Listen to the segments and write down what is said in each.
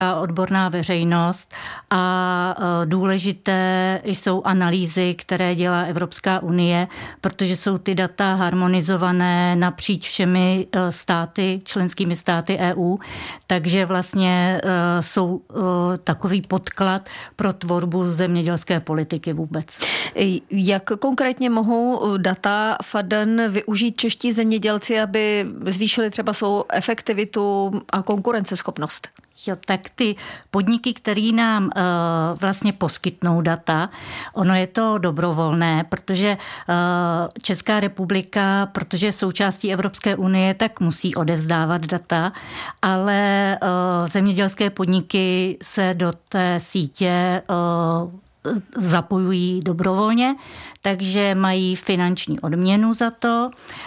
odborná veřejnost a důležité jsou analýzy, které dělá Evropská unie, protože jsou ty data harmonizované napříč všemi státy, členskými státy EU, takže vlastně jsou takový podklad pro tvorbu zemědělské politiky vůbec. Jak konkrétně mohou data FADN využít čeští zemědělci, aby zvýšili třeba svou efektivitu a konkurenceschopnost? Jo, tak ty podniky, které nám vlastně poskytnou data, ono je to dobrovolné, protože Česká republika, protože je součástí Evropské unie, tak musí odevzdávat data, ale zemědělské podniky se do té sítě zapojují dobrovolně, takže mají finanční odměnu za to.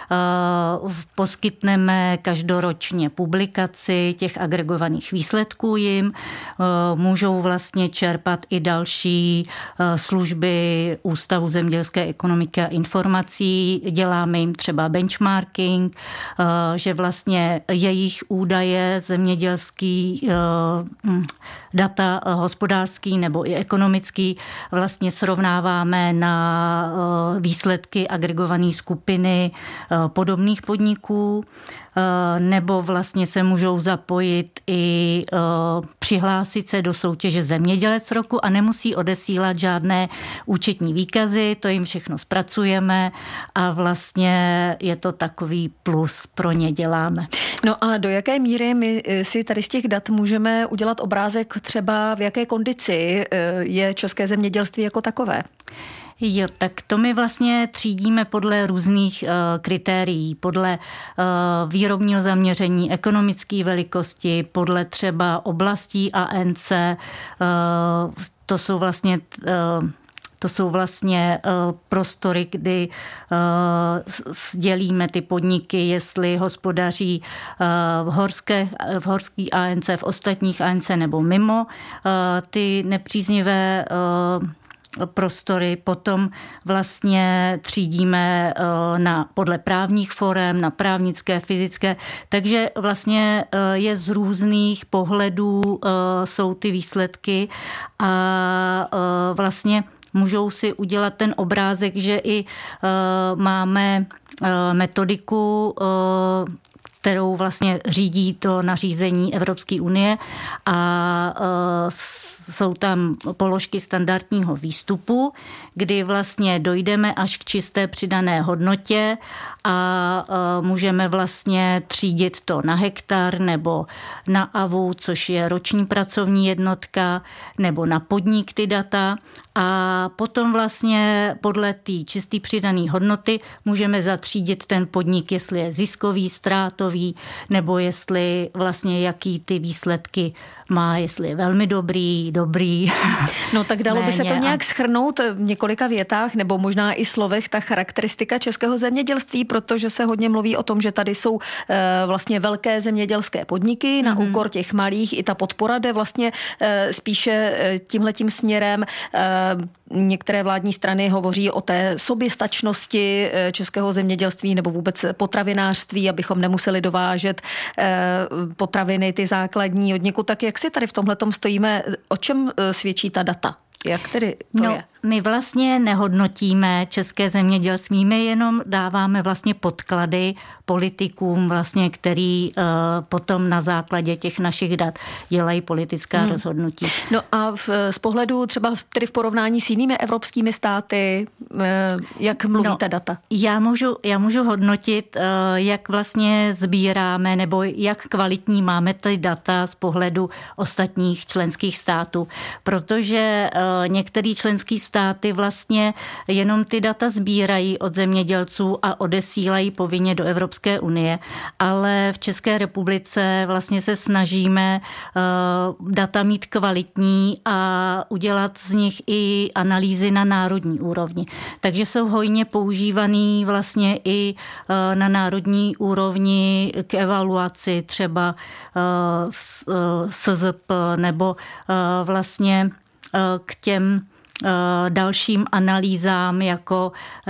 Poskytneme každoročně publikaci těch agregovaných výsledků jim. Můžou vlastně čerpat i další služby Ústavu zemědělské ekonomiky a informací. Děláme jim třeba benchmarking, že vlastně jejich údaje zemědělský, data hospodářský nebo i ekonomický vlastně srovnáváme na výsledky agregované skupiny podobných podniků, nebo vlastně se můžou zapojit i přihlásit se do soutěže Zemědělec roku a nemusí odesílat žádné účetní výkazy, to jim všechno zpracujeme a vlastně je to takový plus pro ně děláme. No a do jaké míry my si tady z těch dat můžeme udělat obrázek třeba v jaké kondici je české zemědělství jako takové? Jo, tak to my vlastně třídíme podle různých kritérií, podle výrobního zaměření, ekonomické velikosti, podle třeba oblastí ANC, to jsou vlastně prostory, kdy sdělíme ty podniky, jestli hospodaří v horský ANC, v ostatních ANC nebo mimo ty nepříznivé prostory, potom vlastně třídíme podle právních forem, na právnické, fyzické, takže vlastně je z různých pohledů jsou ty výsledky a vlastně můžou si udělat ten obrázek, že i máme metodiku, kterou vlastně řídí to nařízení Evropské unie a jsou tam položky standardního výstupu, kdy vlastně dojdeme až k čisté přidané hodnotě a můžeme vlastně třídit to na hektar nebo na AVU, což je roční pracovní jednotka, nebo na podnik ty data a potom vlastně podle té čisté přidané hodnoty můžeme zatřídit ten podnik, jestli je ziskový, ztrátový, nebo jestli vlastně jaký ty výsledky má, jestli je velmi dobrý. No tak dalo by se to nějak shrnout v několika větách nebo možná i slovech ta charakteristika českého zemědělství, protože se hodně mluví o tom, že tady jsou vlastně velké zemědělské podniky na úkor těch malých. I ta podpora jde vlastně spíše tímhletím směrem. Některé vládní strany hovoří o té soběstačnosti českého zemědělství nebo vůbec potravinářství, abychom nemuseli dovážet potraviny, ty základní od někud. Tak jak si tady v tomhletom stojíme? O čem svědčí ta data? Jak tedy to je? My vlastně nehodnotíme české zemědělství, my jenom dáváme vlastně podklady politikům, vlastně, který potom na základě těch našich dat dělají politická rozhodnutí. No a z pohledu třeba tedy v porovnání s jinými evropskými státy, jak mluví ta data? Já můžu hodnotit, jak vlastně sbíráme nebo jak kvalitní máme ty data z pohledu ostatních členských států, protože některé členské státy vlastně jenom ty data sbírají od zemědělců a odesílají povinně do Evropské unie, ale v České republice vlastně se snažíme data mít kvalitní a udělat z nich i analýzy na národní úrovni. Takže jsou hojně používaný vlastně i na národní úrovni k evaluaci třeba SZP nebo vlastně k těm dalším analýzám, jako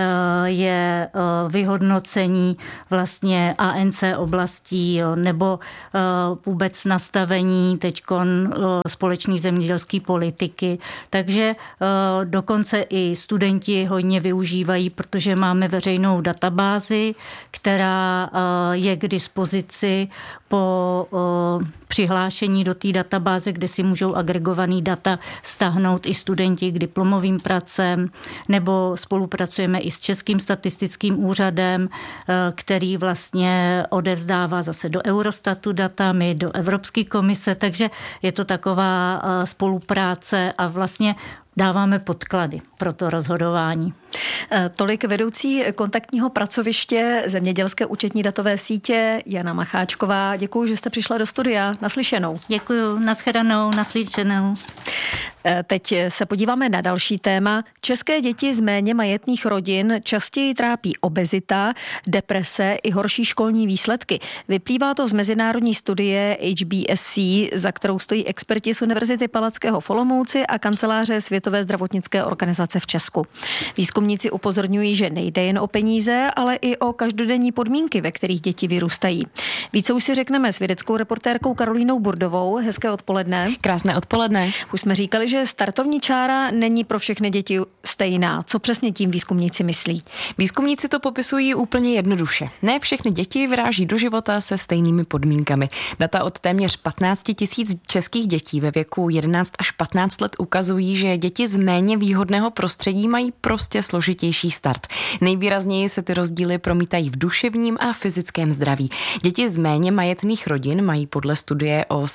je vyhodnocení vlastně ANC oblastí, nebo vůbec nastavení teďkon společné zemědělské politiky. Takže dokonce i studenti hodně využívají, protože máme veřejnou databázi, která je k dispozici po přihlášení do té databáze, kde si můžou agregovaný data stáhnout i studenti k diplomovým pracem, nebo spolupracujeme i s Českým statistickým úřadem, který vlastně odevzdává zase do Eurostatu data, my do Evropské komise, takže je to taková spolupráce a vlastně dáváme podklady pro to rozhodování. Tolik vedoucí kontaktního pracoviště Zemědělské účetní datové sítě Jana Macháčková. Děkuji, že jste přišla do studia. Naslyšenou. Děkuji, nashledanou, naslyšenou. Teď se podíváme na další téma. České děti z méně majetných rodin častěji trápí obezita, deprese i horší školní výsledky. Vyplývá to z mezinárodní studie HBSC, za kterou stojí experti z Univerzity Palackého v Olomouci a kanceláře Světové zdravotnické organizace v Česku. Výzkumníci upozorňují, že nejde jen o peníze, ale i o každodenní podmínky, ve kterých děti vyrůstají. Více už si řekneme s vědeckou reportérkou Karolínou Burdovou. Hezké odpoledne. Krásné odpoledne. Už jsme říkali, že startovní čára není pro všechny děti stejná. Co přesně tím výzkumníci myslí? Výzkumníci to popisují úplně jednoduše. Ne všechny děti vyráží do života se stejnými podmínkami. Data od téměř 15 000 českých dětí ve věku 11 až 15 let ukazují, že děti z méně výhodného prostředí mají prostě složitější start. Nejvýrazněji se ty rozdíly promítají v duševním a fyzickém zdraví. Děti z méně majetných rodin mají podle studie o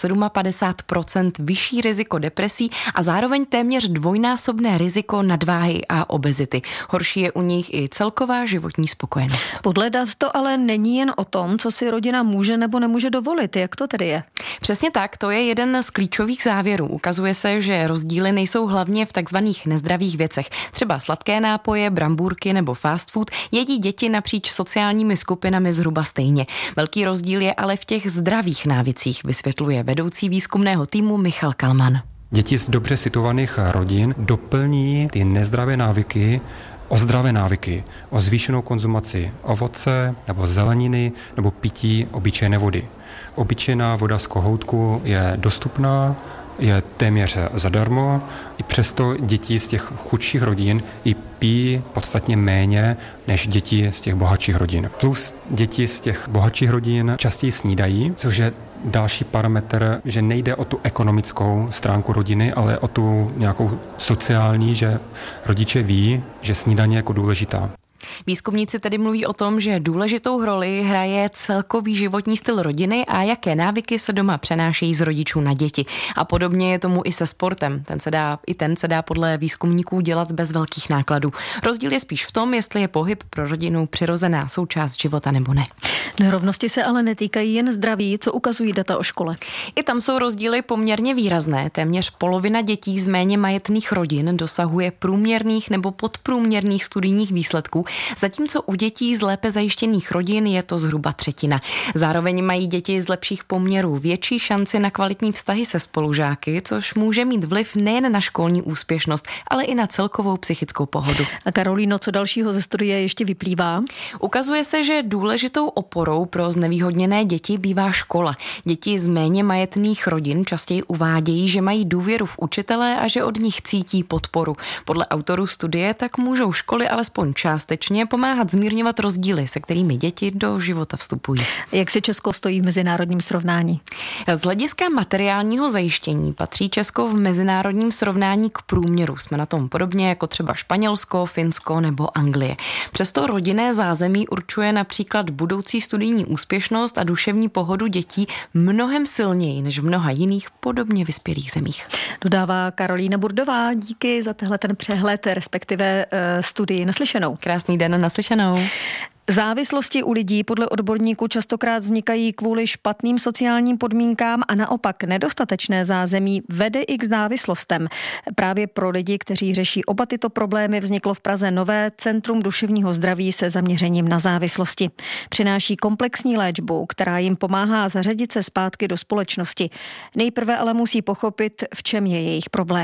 57% vyšší riziko depresí a zároveň téměř dvojnásobné riziko nadváhy a obezity. Horší je u nich i celková životní spokojenost. Podle dat to ale není jen o tom, co si rodina může nebo nemůže dovolit. Jak to tedy je? Přesně tak, to je jeden z klíčových závěrů. Ukazuje se, že rozdíly nejsou hlavně v takzvaných nezdravých věcech. Třeba sladké nápoje, brambůrky nebo fast food jedí děti napříč sociálními skupinami zhruba stejně. Velký rozdíl je ale v těch zdravých návycích, vysvětluje vedoucí výzkumného týmu Michal Kalman. Děti z dobře situovaných rodin doplní ty nezdravé návyky o zdravé návyky, o zvýšenou konzumaci ovoce nebo zeleniny nebo pití obyčejné vody. Obyčejná voda z kohoutku je dostupná, je téměř zadarmo, i přesto děti z těch chudších rodin i pijí podstatně méně než děti z těch bohatších rodin. Plus děti z těch bohatších rodin častěji snídají, což je další parametr, že nejde o tu ekonomickou stránku rodiny, ale o tu nějakou sociální, že rodiče ví, že snídaně je jako důležitá. Výzkumníci tedy mluví o tom, že důležitou roli hraje celkový životní styl rodiny a jaké návyky se doma přenášejí z rodičů na děti. A podobně je tomu i se sportem. Ten se dá podle výzkumníků dělat bez velkých nákladů. Rozdíl je spíš v tom, jestli je pohyb pro rodinu přirozená součást života nebo ne. Nerovnosti se ale netýkají jen zdraví, co ukazují data o škole. I tam jsou rozdíly poměrně výrazné. Téměř polovina dětí z méně majetných rodin dosahuje průměrných nebo podprůměrných studijních výsledků, zatímco u dětí z lépe zajištěných rodin je to zhruba třetina. Zároveň mají děti z lepších poměrů větší šanci na kvalitní vztahy se spolužáky, což může mít vliv nejen na školní úspěšnost, ale i na celkovou psychickou pohodu. A Karolíno, co dalšího ze studie ještě vyplývá? Ukazuje se, že důležitou oporou pro znevýhodněné děti bývá škola. Děti z méně majetných rodin častěji uvádějí, že mají důvěru v učitele a že od nich cítí podporu. Podle autorů studie tak můžou školy alespoň částečně pomáhat zmírňovat rozdíly, se kterými děti do života vstupují. Jak si Česko stojí v mezinárodním srovnání? Z hlediska materiálního zajištění patří Česko v mezinárodním srovnání k průměru. Jsme na tom podobně jako třeba Španělsko, Finsko nebo Anglie. Přesto rodinné zázemí určuje například budoucí studijní úspěšnost a duševní pohodu dětí mnohem silněji než v mnoha jiných podobně vyspělých zemích. Dodává Karolína Burdová. Díky za ten přehled, respektive studii. Naslyšenou. Krásný den, naslyšenou. Závislosti u lidí podle odborníků častokrát vznikají kvůli špatným sociálním podmínkám a naopak nedostatečné zázemí vede i k závislostem. Právě pro lidi, kteří řeší oba tyto problémy, vzniklo v Praze nové Centrum duševního zdraví se zaměřením na závislosti. Přináší komplexní léčbu, která jim pomáhá zařadit se zpátky do společnosti. Nejprve ale musí pochopit, v čem je jejich problém.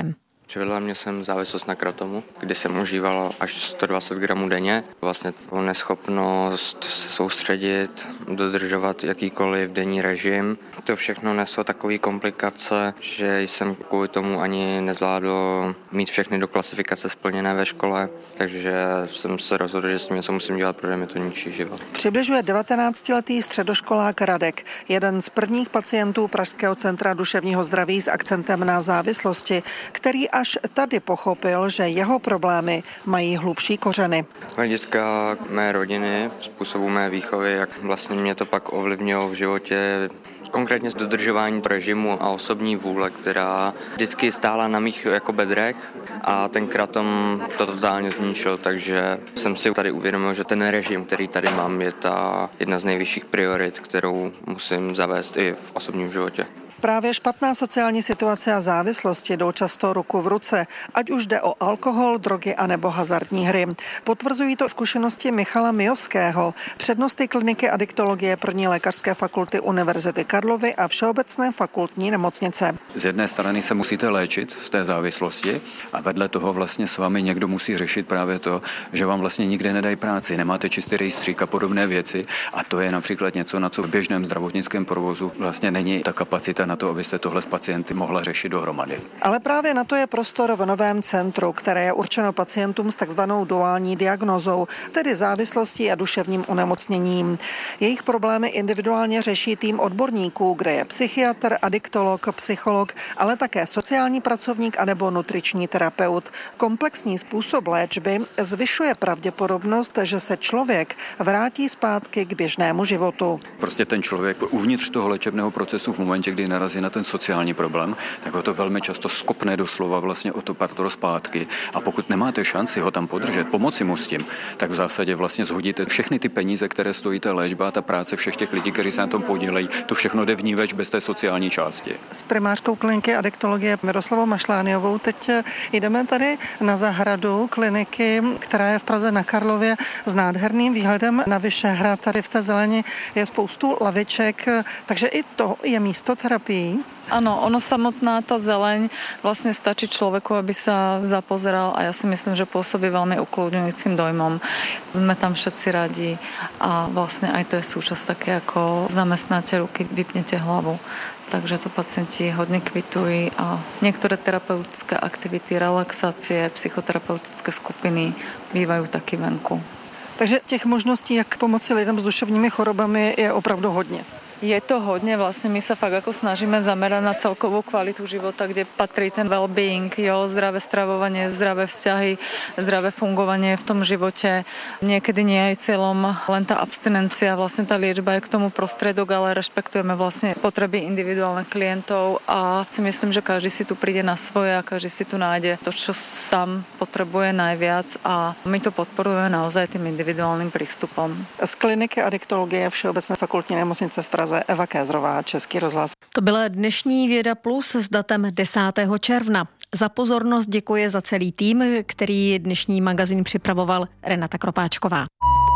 Přivedla mě jsem závislost na kratomu, kdy jsem užíval až 120 gramů denně. Vlastně neschopnost se soustředit, dodržovat jakýkoliv denní režim. To všechno neslo takové komplikace, že jsem kvůli tomu ani nezvládl mít všechny do klasifikace splněné ve škole, takže jsem se rozhodl, že s tím něco musím dělat, protože mi to ničí život. Přibližuje 19letý středoškolák Radek, jeden z prvních pacientů Pražského centra duševního zdraví s akcentem na závislosti, který až tady pochopil, že jeho problémy mají hlubší kořeny. Hlediska mé rodiny, způsobu mé výchovy, jak vlastně mě to pak ovlivnilo v životě, konkrétně z dodržování režimu a osobní vůle, která vždycky stála na mých jako bedrech a ten kratom to totálně zničil, takže jsem si tady uvědomil, že ten režim, který tady mám, je ta jedna z nejvyšších priorit, kterou musím zavést i v osobním životě. Právě špatná sociální situace a závislosti jdou často ruku v ruce, ať už jde o alkohol, drogy anebo hazardní hry. Potvrzují to zkušenosti Michala Mijovského, přednosty kliniky adiktologie 1. lékařské fakulty Univerzity Karlovy a Všeobecné fakultní nemocnice. Z jedné strany se musíte léčit z té závislosti a vedle toho vlastně s vámi někdo musí řešit právě to, že vám vlastně nikde nedají práci, nemáte čistý rejstřík a podobné věci a to je například něco, na co v běžném zdravotnickém provozu vlastně není ta kapacita na to, abyste tohle s pacienty mohla řešit dohromady. Ale právě na to je prostor v novém centru, které je určeno pacientům s takzvanou duální diagnózou, tedy závislostí a duševním onemocněním. Jejich problémy individuálně řeší tým odborníků, kde je psychiatr, adiktolog, psycholog, ale také sociální pracovník anebo nutriční terapeut. Komplexní způsob léčby zvyšuje pravděpodobnost, že se člověk vrátí zpátky k běžnému životu. Prostě ten člověk uvnitř toho léčebného procesu v momentě, kdy narazí na ten sociální problém, tak ho to velmi často skopne doslova vlastně o to partoro zpátky. A pokud nemáte šanci ho tam podržet, pomoci mu s tím, tak v zásadě vlastně zhodíte všechny ty peníze, které stojí ta léčba, ta práce všech těch lidí, kteří se na tom podílejí, to všechno jde vníveč bez té sociální části. S primářkou kliniky adiktologie Miroslavou Mašlániovou teď jdeme tady na zahradu kliniky, která je v Praze na Karlově s nádherným výhledem na Vyšehrad. Tady v té zeleni je spoustu laviček, takže i to je místo terapii. Áno, ono samotná tá zeleň vlastne stačí človeku, aby sa zapozeral a ja si myslím, že pôsobí veľmi ukludňujúcim dojmom. Sme tam všetci radi a vlastne aj to je súčasť také, ako zamestnáte ruky, vypnete hlavu. Takže to pacienti hodne kvitují a niektoré terapeutické aktivity, relaxácie, psychoterapeutické skupiny bývajú taky venku. Takže těch možností, jak pomoci lidem s duševními chorobami, je opravdu hodně. Je to hodne, vlastne my sa fakt ako snažíme zamerať na celkovú kvalitu života, kde patrí ten well-being, zdravé stravovanie, zdravé vzťahy, zdravé fungovanie v tom živote. Niekedy nie je cieľom len tá abstinencia, vlastne tá liečba je k tomu prostredok, ale rešpektujeme vlastne potreby individuálnych klientov a si myslím, že každý si tu príde na svoje a každý si tu nájde to, čo sám potrebuje najviac a my to podporujeme naozaj tým individuálnym prístupom. Z kliniky adiktologie Všeobecné fakultní nemocnice v Praze Eva Kézrová, Český rozhlas. To byla dnešní Věda Plus s datem 10. června. Za pozornost děkuje za celý tým, který dnešní magazín připravoval Renata Kropáčková.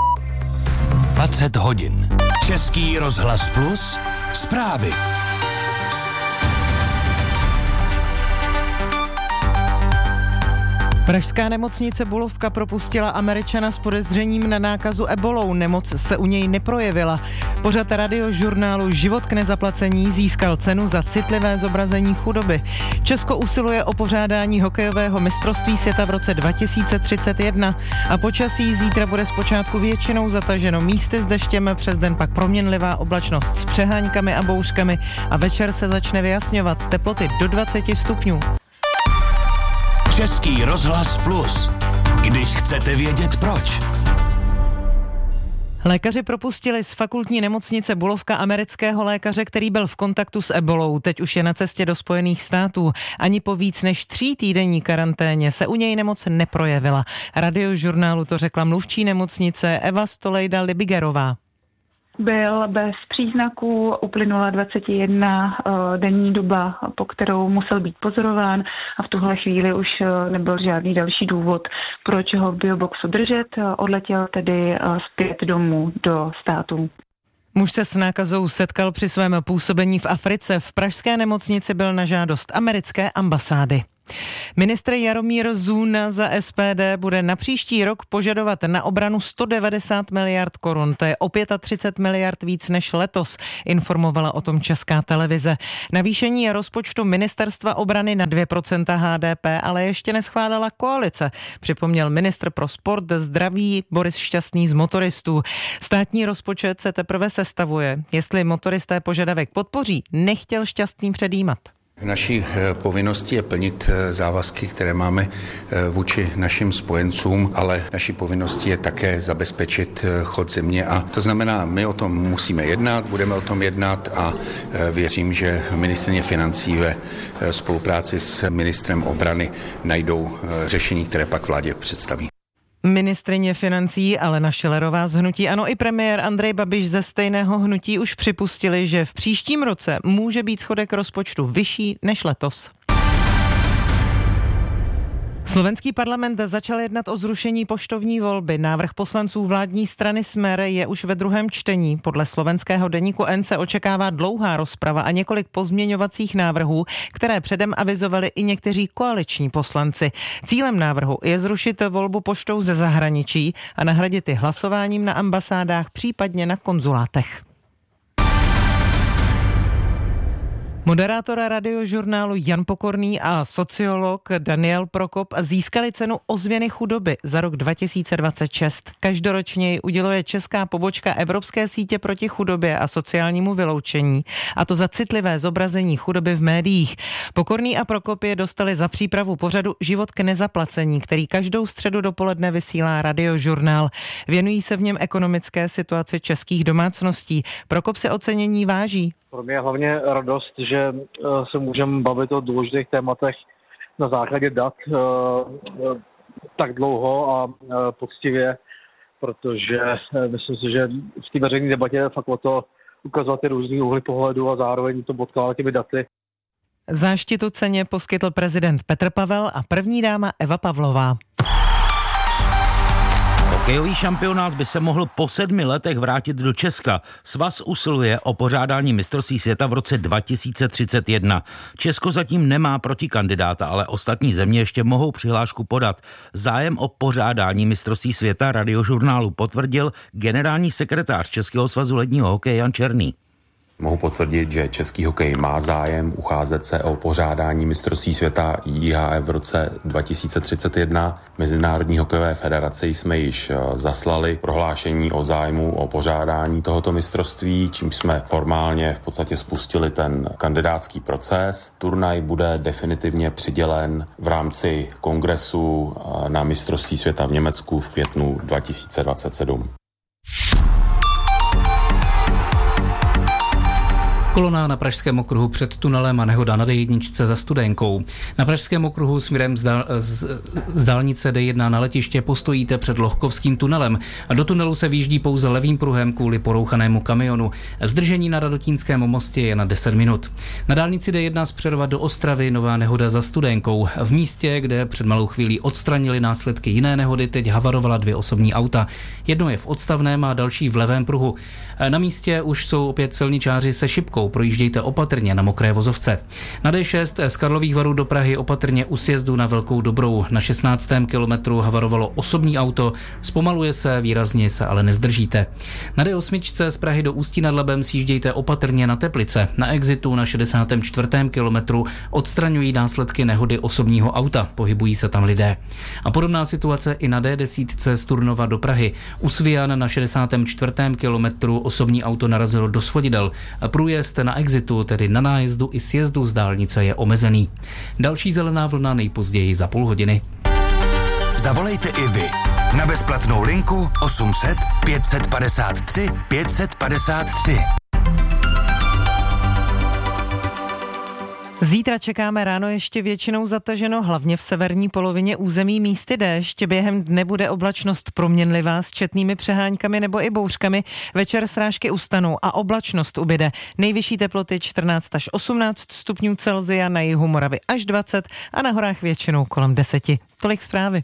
20 hodin. Český rozhlas Plus. Zprávy. Pražská nemocnice Bulovka propustila Američana s podezřením na nákazu ebolou. Nemoc se u něj neprojevila. Pořad radiožurnálu Život k nezaplacení získal cenu za citlivé zobrazení chudoby. Česko usiluje o pořádání hokejového mistrovství světa v roce 2031 a počasí zítra bude zpočátku většinou zataženo, místy s deštěm, přes den pak proměnlivá oblačnost s přeháňkami a bouřkami a večer se začne vyjasňovat, teploty do 20 stupňů. Český rozhlas Plus. Když chcete vědět proč. Lékaři propustili z fakultní nemocnice Bulovka amerického lékaře, který byl v kontaktu s ebolou. Teď už je na cestě do Spojených států. Ani po víc než 3týdenní karanténě se u něj nemoc neprojevila. Radiožurnálu to řekla mluvčí nemocnice Eva Stolejda Libigerová. Byl bez příznaků, uplynula 21 denní doba, po kterou musel být pozorován a v tuhle chvíli už nebyl žádný další důvod, proč ho v bioboxu držet. Odletěl tedy zpět domů do států. Muž se s nákazou setkal při svém působení v Africe. V pražské nemocnici byl na žádost americké ambasády. Ministr Jaromír Zůna za SPD bude na příští rok požadovat na obranu 190 miliard korun. To je o 35 miliard víc než letos, informovala o tom Česká televize. Navýšení rozpočtu Ministerstva obrany na 2% HDP ale ještě neschválila koalice, připomněl ministr pro sport, zdraví Boris Šťastný z Motoristů. Státní rozpočet se teprve sestavuje. Jestli motoristé požadavek podpoří, nechtěl Šťastný předjímat. Naší povinností je plnit závazky, které máme vůči našim spojencům, ale naší povinností je také zabezpečit chod země a to znamená, my o tom musíme jednat, budeme o tom jednat a věřím, že ministryně financí ve spolupráci s ministrem obrany najdou řešení, které pak vládě představí. Ministryně financí Alena Schillerová z hnutí ANO i premiér Andrej Babiš ze stejného hnutí už připustili, že v příštím roce může být schodek rozpočtu vyšší než letos. Slovenský parlament začal jednat o zrušení poštovní volby. Návrh poslanců vládní strany Smer je už ve druhém čtení. Podle slovenského deníku N se očekává dlouhá rozprava a několik pozměňovacích návrhů, které předem avizovali i někteří koaliční poslanci. Cílem návrhu je zrušit volbu poštou ze zahraničí a nahradit ji hlasováním na ambasádách, případně na konzulátech. Moderátor radiožurnálu Jan Pokorný a sociolog Daniel Prokop získali cenu Ozvěny chudoby za rok 2026. Každoročně ji uděluje česká pobočka Evropské sítě proti chudobě a sociálnímu vyloučení, a to za citlivé zobrazení chudoby v médiích. Pokorný a Prokop je dostali za přípravu pořadu Život k nezaplacení, který každou středu dopoledne vysílá radiožurnál. Věnují se v něm ekonomické situaci českých domácností. Prokop se ocenění váží. Pro mě je hlavně radost, že se můžeme bavit o důležitých tématech na základě dat tak dlouho a poctivě, protože myslím si, že v té veřejné debatě je fakt o to ukazovat ty různý úhly pohledu a zároveň to potkávat těmi daty. Záštitu ceně poskytl prezident Petr Pavel a první dáma Eva Pavlová. Hokejový šampionát by se mohl po 7 letech vrátit do Česka. Svaz usiluje o pořádání mistrovství světa v roce 2031. Česko zatím nemá protikandidáta, ale ostatní země ještě mohou přihlášku podat. Zájem o pořádání mistrovství světa radiožurnálu potvrdil generální sekretář Českého svazu ledního hokeje Jan Černý. Mohu potvrdit, že český hokej má zájem ucházet se o pořádání mistrovství světa IHF v roce 2031. Mezinárodní hokejové federaci jsme již zaslali prohlášení o zájmu o pořádání tohoto mistrovství, čím jsme formálně v podstatě spustili ten kandidátský proces. Turnaj bude definitivně přidělen v rámci kongresu na mistrovství světa v Německu v květnu 2027. Kolona na Pražském okruhu před tunelem a nehoda na D1 za Studenkou. Na Pražském okruhu směrem z dálnice D1 na letiště postojíte před Lohkovským tunelem a do tunelu se výjíždí pouze levým pruhem kvůli porouchanému kamionu. Zdržení na Radotínském mostě je na 10 minut. Na dálnici D1 z Přerova do Ostravy nová nehoda za Studenkou. V místě, kde před malou chvílí odstranili následky jiné nehody, teď havarovala 2 osobní auta. Jedno je v odstavném a další v levém pruhu. Na místě už jsou opět silničáři se šipkou. Projíždějte opatrně na mokré vozovce. Na D6 z Karlových Varů do Prahy opatrně u sjezdu na Velkou Dobrou. Na 16. kilometru havarovalo osobní auto, zpomaluje se, výrazně se ale nezdržíte. Na D8 z Prahy do Ústí nad Labem sjíždějte opatrně na Teplice. Na exitu na 64. kilometru odstraňují následky nehody osobního auta, pohybují se tam lidé. A podobná situace i na D10 z Turnova do Prahy. U Svijan na 64. kilometru osobní auto narazilo do svodidel. Průjezd na exitu, tedy na nájezdu i sjezdu z dálnice, je omezený. Další zelená vlna nejpozději za půl hodiny. Zavolejte i vy na bezplatnou linku 800 553 553. Zítra čekáme ráno ještě většinou zataženo, hlavně v severní polovině území místy déšť. Během dne bude oblačnost proměnlivá s četnými přeháňkami nebo i bouřkami. Večer srážky ustanou a oblačnost ubyde. Nejvyšší teploty 14 až 18 stupňů Celsia, na jihu Moravy až 20 a na horách většinou kolem 10. Tolik zprávy.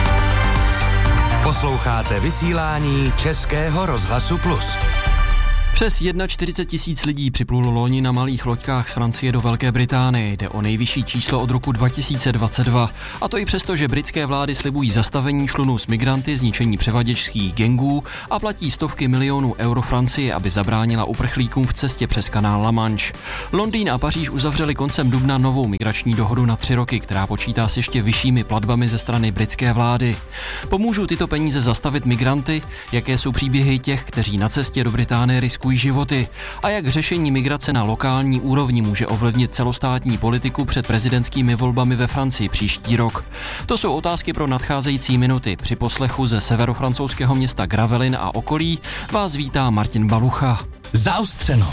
Posloucháte vysílání Českého rozhlasu Plus. Přes 41 000 lidí připlulo loni na malých loďkách z Francie do Velké Británie. Jde o nejvyšší číslo od roku 2022. A to i přesto, že britské vlády slibují zastavení člunů s migranty, zničení převaděčských gangů a platí stovky milionů euro Francie, aby zabránila uprchlíkům v cestě přes kanál La Manche. Londýn a Paříž uzavřeli koncem dubna novou migrační dohodu na 3 roky, která počítá s ještě vyššími platbami ze strany britské vlády. Pomůžou tyto peníze zastavit migranty? Jaké jsou příběhy těch, kteří na cestě do Británie riskují životy? A jak řešení migrace na lokální úrovni může ovlivnit celostátní politiku před prezidentskými volbami ve Francii příští rok? To jsou otázky pro nadcházející minuty. Při poslechu ze severofrancouzského města Gravelines a okolí vás vítá Martin Balucha. Zaostřeno.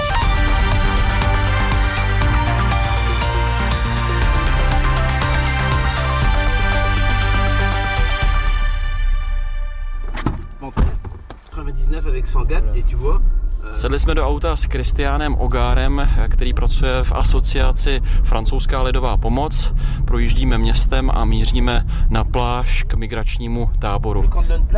Sedli jsme do auta s Kristiánem Ogárem, který pracuje v asociaci Francouzská lidová pomoc. Projíždíme městem a míříme na pláž k migračnímu táboru.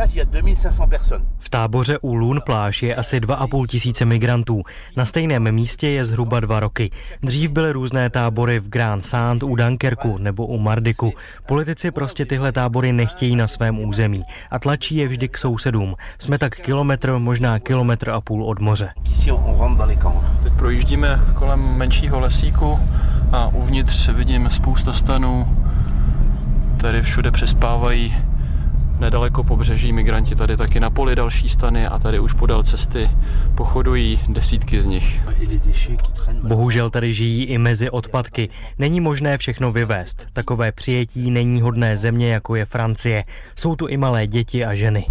V táboře u Lune pláž je asi 2,5 migrantů. Na stejném místě je zhruba 2 roky. Dřív byly různé tábory v Grand Saint, u Dunkerku nebo u Mardiku. Politici prostě tyhle tábory nechtějí na svém území a tlačí je vždy k sousedům. Jsme tak kilometr, možná 1,5 kilometru od moře. Teď projíždíme kolem menšího lesíku a uvnitř vidím spousta stanů. Tady všude přespávají nedaleko pobřeží migranti, tady taky na poli další stany a tady už podél cesty pochodují desítky z nich. Bohužel tady žijí i mezi odpadky. Není možné všechno vyvést. Takové přijetí není hodné země, jako je Francie. Jsou tu i malé děti a ženy.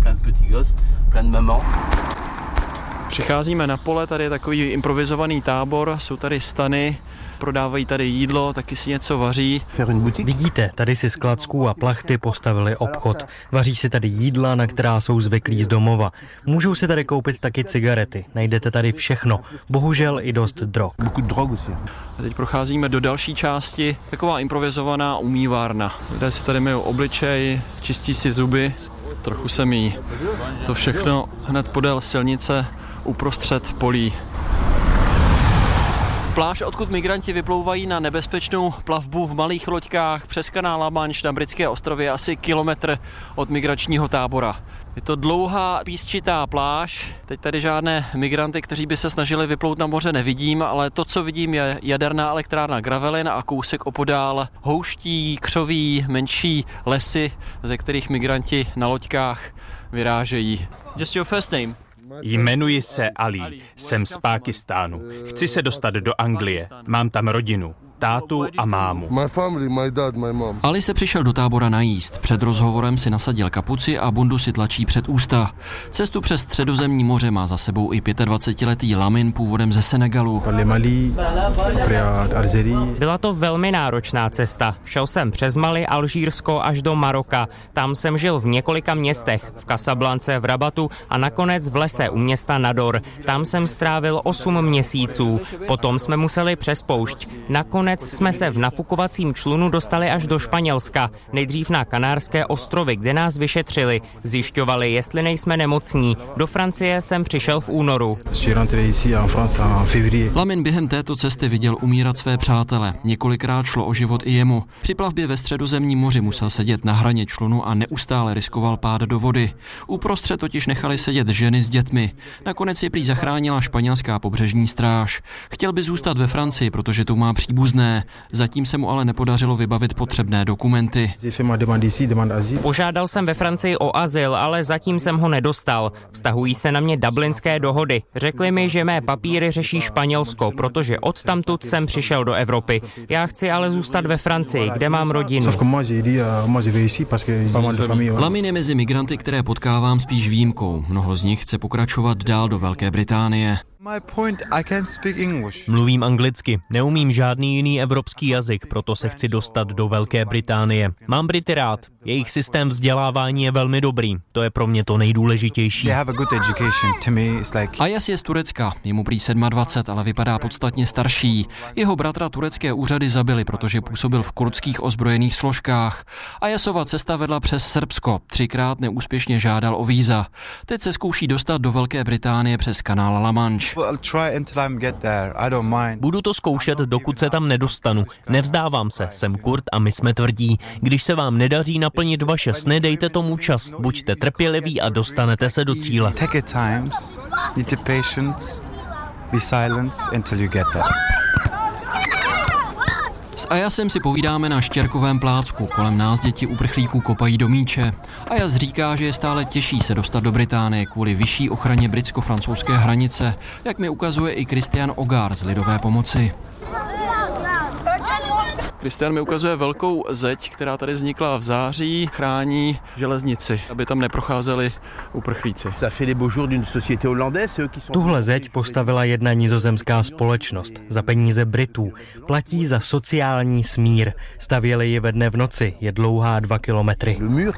Přicházíme na pole, tady je takový improvizovaný tábor, jsou tady stany, prodávají tady jídlo, taky si něco vaří. Vidíte, tady si z klacků a plachty postavili obchod. Vaří si tady jídla, na která jsou zvyklí z domova. Můžou si tady koupit taky cigarety. Najdete tady všechno. Bohužel i dost drog. A teď procházíme do další části, taková improvizovaná umývárna. Lidé si tady myjou obličej, čistí si zuby, trochu se míjí. To všechno hned podél silnice uprostřed polí. Pláž, odkud migranti vyplouvají na nebezpečnou plavbu v malých loďkách přes kanál La Manche na britské ostrově, asi kilometr od migračního tábora. Je to dlouhá písčitá pláž, teď tady žádné migranty, kteří by se snažili vyplout na moře, nevidím, ale to, co vidím, je jaderná elektrárna Gravelines a kousek opodál houští, křoví, menší lesy, ze kterých migranti na loďkách vyrážejí. Just your first name? Jmenuji se Ali, jsem z Pákistánu. Chci se dostat do Anglie, mám tam rodinu, tátu a mámu. Ali se přišel do tábora najíst. Před rozhovorem si nasadil kapuci a bundu si tlačí před ústa. Cestu přes Středozemní moře má za sebou i 25letý Lamin původem ze Senegalu. Byla to velmi náročná cesta. Šel jsem přes Mali, Alžírsko až do Maroka. Tam jsem žil v několika městech, v Casablance, v Rabatu a nakonec v lese u města Nador. Tam jsem strávil 8 měsíců. Potom jsme museli přes poušť. Nakonec jsme se v nafukovacím člunu dostali až do Španělska, nejdřív na Kanárské ostrovy, kde nás vyšetřili. Zjišťovali, jestli nejsme nemocní. Do Francie jsem přišel v únoru. Lamin během této cesty viděl umírat své přátele. Několikrát šlo o život i jemu. Při plavbě ve Středozemním moři musel sedět na hraně člunu a neustále riskoval pád do vody. Uprostřed totiž nechali sedět ženy s dětmi. Nakonec je prý zachránila španělská pobřežní stráž. Chtěl by zůstat ve Francii, protože tu má příbuzné. Zatím se mu ale nepodařilo vybavit potřebné dokumenty. Požádal jsem ve Francii o azyl, ale zatím jsem ho nedostal. Vztahují se na mě dublinské dohody. Řekli mi, že mé papíry řeší Španělsko, protože odtamtud jsem přišel do Evropy. Já chci ale zůstat ve Francii, kde mám rodinu. Lamin je mezi migranty, které potkávám, spíš výjimkou. Mnoho z nich chce pokračovat dál do Velké Británie. Mluvím anglicky, neumím žádný jiný evropský jazyk, proto se chci dostat do Velké Británie. Mám Brity rád, jejich systém vzdělávání je velmi dobrý, to je pro mě to nejdůležitější. Ayas je z Turecka, je mu prý 27, ale vypadá podstatně starší. Jeho bratra turecké úřady zabili, protože působil v kurdských ozbrojených složkách. Ayasova cesta vedla přes Srbsko, 3krát neúspěšně žádal o víza. Teď se zkouší dostat do Velké Británie přes kanál La Manche. Budu to zkoušet, dokud se tam nedostanu. Nevzdávám se, jsem Kurt a my jsme tvrdí. Když se vám nedaří naplnit vaše sny, dejte tomu čas. Buďte trpěliví a dostanete se do cíle. S Ayasem si povídáme na Štěrkovém plácku. Kolem nás děti uprchlíků kopají do míče. Ayas říká, že je stále těžší se dostat do Británie kvůli vyšší ochraně britsko-francouzské hranice, jak mi ukazuje i Christian Ogár z Lidové pomoci. Christian mi ukazuje velkou zeď, která tady vznikla v září, chrání železnici, aby tam neprocházeli uprchlíci. Tuhle zeď postavila jedna nizozemská společnost za peníze Britů. Platí za sociální smír. Stavěli ji ve dne v noci, je dlouhá 2 kilometry.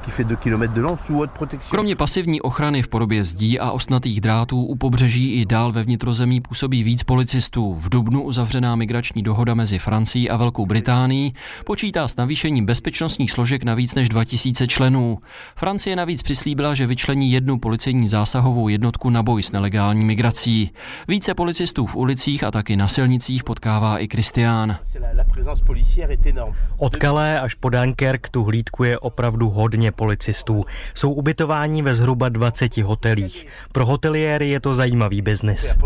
Kromě pasivní ochrany v podobě zdí a ostnatých drátů u pobřeží i dál ve vnitrozemí působí víc policistů. V dubnu uzavřená migrační dohoda mezi Francií a Velkou Británií počítá s navýšením bezpečnostních složek na víc než 2000 členů. Francie navíc přislíbila, že vyčlení jednu policejní zásahovou jednotku na boj s nelegální migrací. Více policistů v ulicích a taky na silnicích potkává i Christian. Od Calais až po Dunkerque tu hlídkuje opravdu hodně policistů. Jsou ubytováni ve zhruba 20 hotelích. Pro hoteliéry je to zajímavý biznis.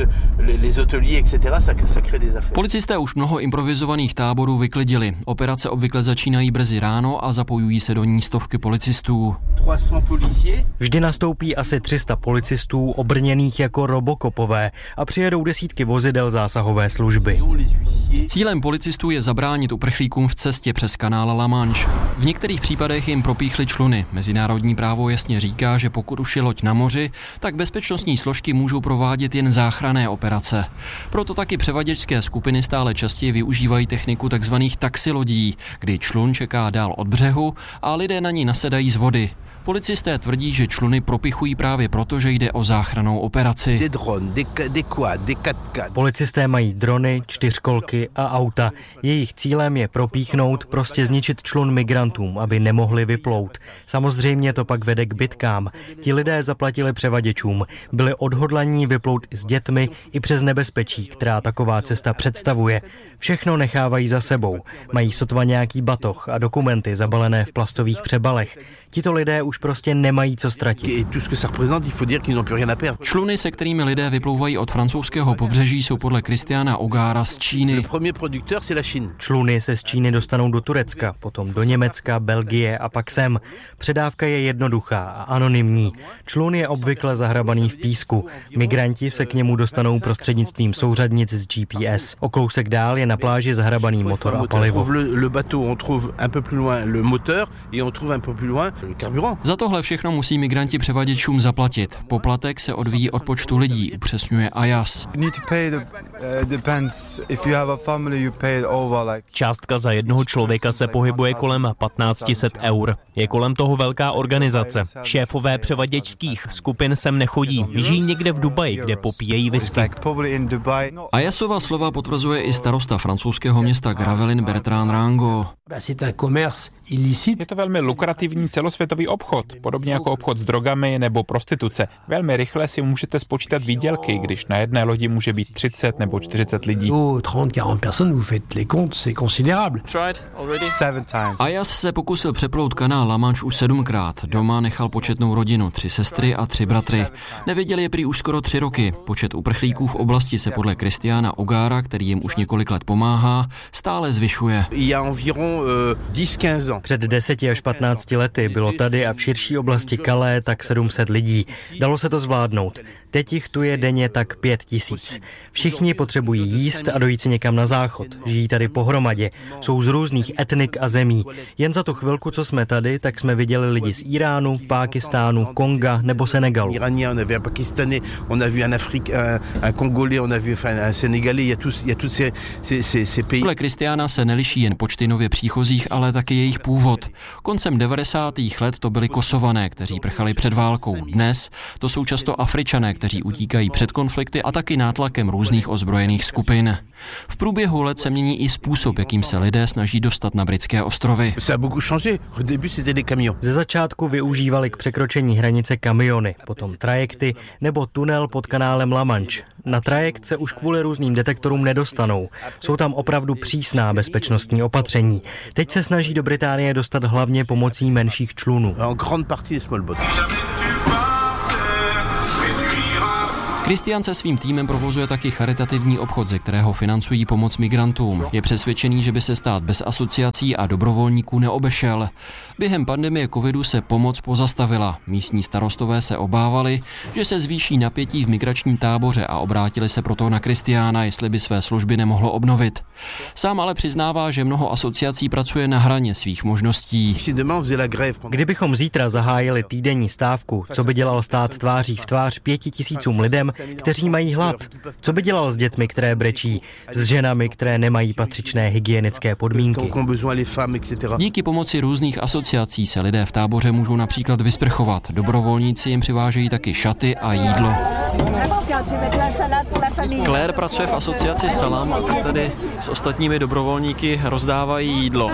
Policisté už mnoho improvizovaných táborů vyklidili. Operace obvykle začínají brzy ráno a zapojují se do ní stovky policistů. Vždy nastoupí asi 300 policistů obrněných jako robokopové a přijedou desítky vozidel zásahové služby. Cílem policistů je zabránit uprchlíkům v cestě přes kanál La Manche. V některých případech jim propíchly čluny. Mezinárodní právo jasně říká, že pokud už je loď na moři, tak bezpečnostní složky můžou provádět jen záchranné operace. Proto taky převaděčské skupiny stále častěji využívají techniku takzvaných taxilodí, kdy člun čeká dál od břehu a lidé na ní nasedají z vody. Policisté tvrdí, že čluny propichují právě proto, že jde o záchrannou operaci. Policisté mají drony, 4kolky a auta. Jejich cílem je propíchnout, prostě zničit člun migrantům, aby nemohli vyplout. Samozřejmě to pak vede k bitkám. Ti lidé zaplatili převaděčům. Byli odhodlaní vyplout s dětmi i přes nebezpečí, která taková cesta představuje. Všechno nechávají za sebou. Mají sotva nějaký batoh a dokumenty zabalené v plastových přebalech. Tito lidé už prostě nemají co ztratit. Čluny, se kterými lidé vyplouvají od francouzského pobřeží, jsou podle Christiana Ogára z Číny. Čluny se z Číny dostanou do Turecka, potom do Německa, Belgie a pak sem. Předávka je jednoduchá a anonymní. Člun je obvykle zahrabaný v písku. Migranti se k němu dostanou prostřednictvím souřadnic z GPS. O kousek dál je na pláži zahrabaný motor a palivo. Za tohle všechno musí migranti převaděčům zaplatit. Poplatek se odvíjí od počtu lidí, upřesňuje Ayas. Částka za jednoho člověka se pohybuje kolem 1500 eur. Je kolem toho velká organizace. Šéfové převaděčských skupin sem nechodí. Žijí někde v Dubaji, kde popíjejí whisky. Ayasova slova potvrzuje i starosta francouzského města Gravelines Bertrand Rango. Je to velmi lukrativní celosvětový obchod, podobně jako obchod s drogami nebo prostituce. Velmi rychle si můžete spočítat výdělky, když na jedné lodi může být 30 nebo 40 lidí. Ayas se pokusil přeplout kanál La Manche už 7krát. Doma nechal početnou rodinu, 3 sestry a 3 bratry. Neviděl je prý už skoro 3 roky. Počet uprchlíků v oblasti se podle Christiana Ogára, který jim už několik let pomáhá, stále zvyšuje. Před 10 až 15 lety bylo tady a v širší oblasti Calais tak 700 lidí. Dalo se to zvládnout. Teď jich tu je denně tak 5000. Všichni potřebují jíst a dojít si někam na záchod. Žijí tady pohromadě. Jsou z různých etnik a zemí. Jen za tu chvilku, co jsme tady, tak jsme viděli lidi z Iránu, Pákistánu, Konga nebo Senegalu. Podle Christiana se neliší jen počty nově příchozích, ale taky jejich původ. Koncem 90. let to byli Kosované, kteří prchali před válkou. Dnes to jsou často Afričané, kteří utíkají před konflikty a taky nátlakem různých ozbrojených skupin. V průběhu let se mění i způsob, jakým se lidé snaží dostat na britské ostrovy. Ze začátku využívali k překročení hranice kamiony, potom trajekty nebo tunel pod kanálem La Manche. Na trajekt se už kvůli různým detektorům nedostanou. Jsou tam opravdu přísná bezpečnostní opatření. Teď se snaží do Británie dostat hlavně pomocí menších člunů. Christian se svým týmem provozuje taky charitativní obchod, ze kterého financují pomoc migrantům. Je přesvědčený, že by se stát bez asociací a dobrovolníků neobešel. Během pandemie covidu se pomoc pozastavila. Místní starostové se obávali, že se zvýší napětí v migračním táboře a obrátili se proto na Christiana, jestli by své služby nemohlo obnovit. Sám ale přiznává, že mnoho asociací pracuje na hraně svých možností. Kdybychom zítra zahájili týdenní stávku, co by dělal stát tváří v tvář 5 000 lidem, kteří mají hlad? Co by dělal s dětmi, které brečí, s ženami, které nemají patřičné hygienické podmínky? Díky pomoci různých asociací se lidé v táboře můžou například vysprchovat. Dobrovolníci jim přivážejí taky šaty a jídlo. Claire pracuje v asociaci Salam a tady s ostatními dobrovolníky rozdávají jídlo.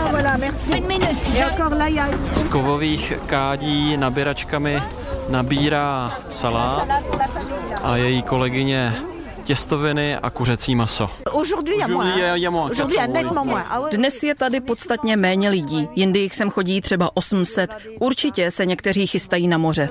Z kovových kádí nabíračkami nabírá salát a její kolegyně těstoviny a kuřecí maso. Dnes je tady podstatně méně lidí, jindy jich sem chodí třeba 800. Určitě se někteří chystají na moře.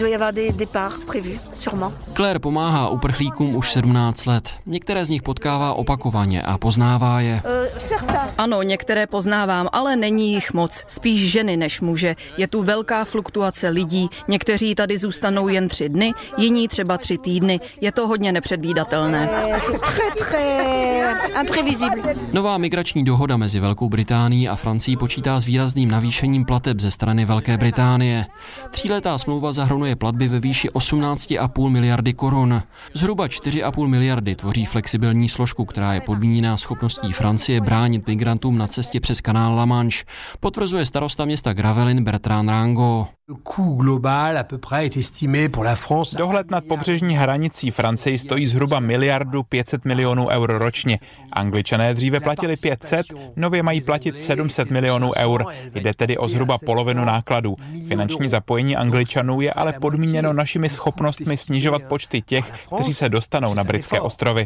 Claire pomáhá uprchlíkům už 17 let. Některé z nich potkává opakovaně a poznává je. Ano, některé poznávám, ale není jich moc. Spíš ženy než muže. Je tu velká fluktuace lidí. Někteří tady zůstanou jen 3 dny, jiní třeba 3 týdny. Je to hodně nepředvídatelné. Nová migrační dohoda mezi Velkou Británií a Francií počítá s výrazným navýšením plateb ze strany Velké Británie. 3letá smlouva zahrnuje platby ve výši 18,5 miliardy korun. Zhruba 4,5 miliardy tvoří flexibilní složku, která je podmíněná schopností Francie bránit migrantům na cestě přes kanál La Manche, potvrzuje starosta města Gravelines Bertrand Rango. Dohled nad pobřežní hranicí Francii stojí zhruba 1,5 miliardy eur ročně. Angličané dříve platili 500, nově mají platit 700 milionů eur. Jde tedy o zhruba polovinu nákladů. Finanční zapojení Angličanů je ale podmíněno našimi schopnostmi snižovat počty těch, kteří se dostanou na britské ostrovy.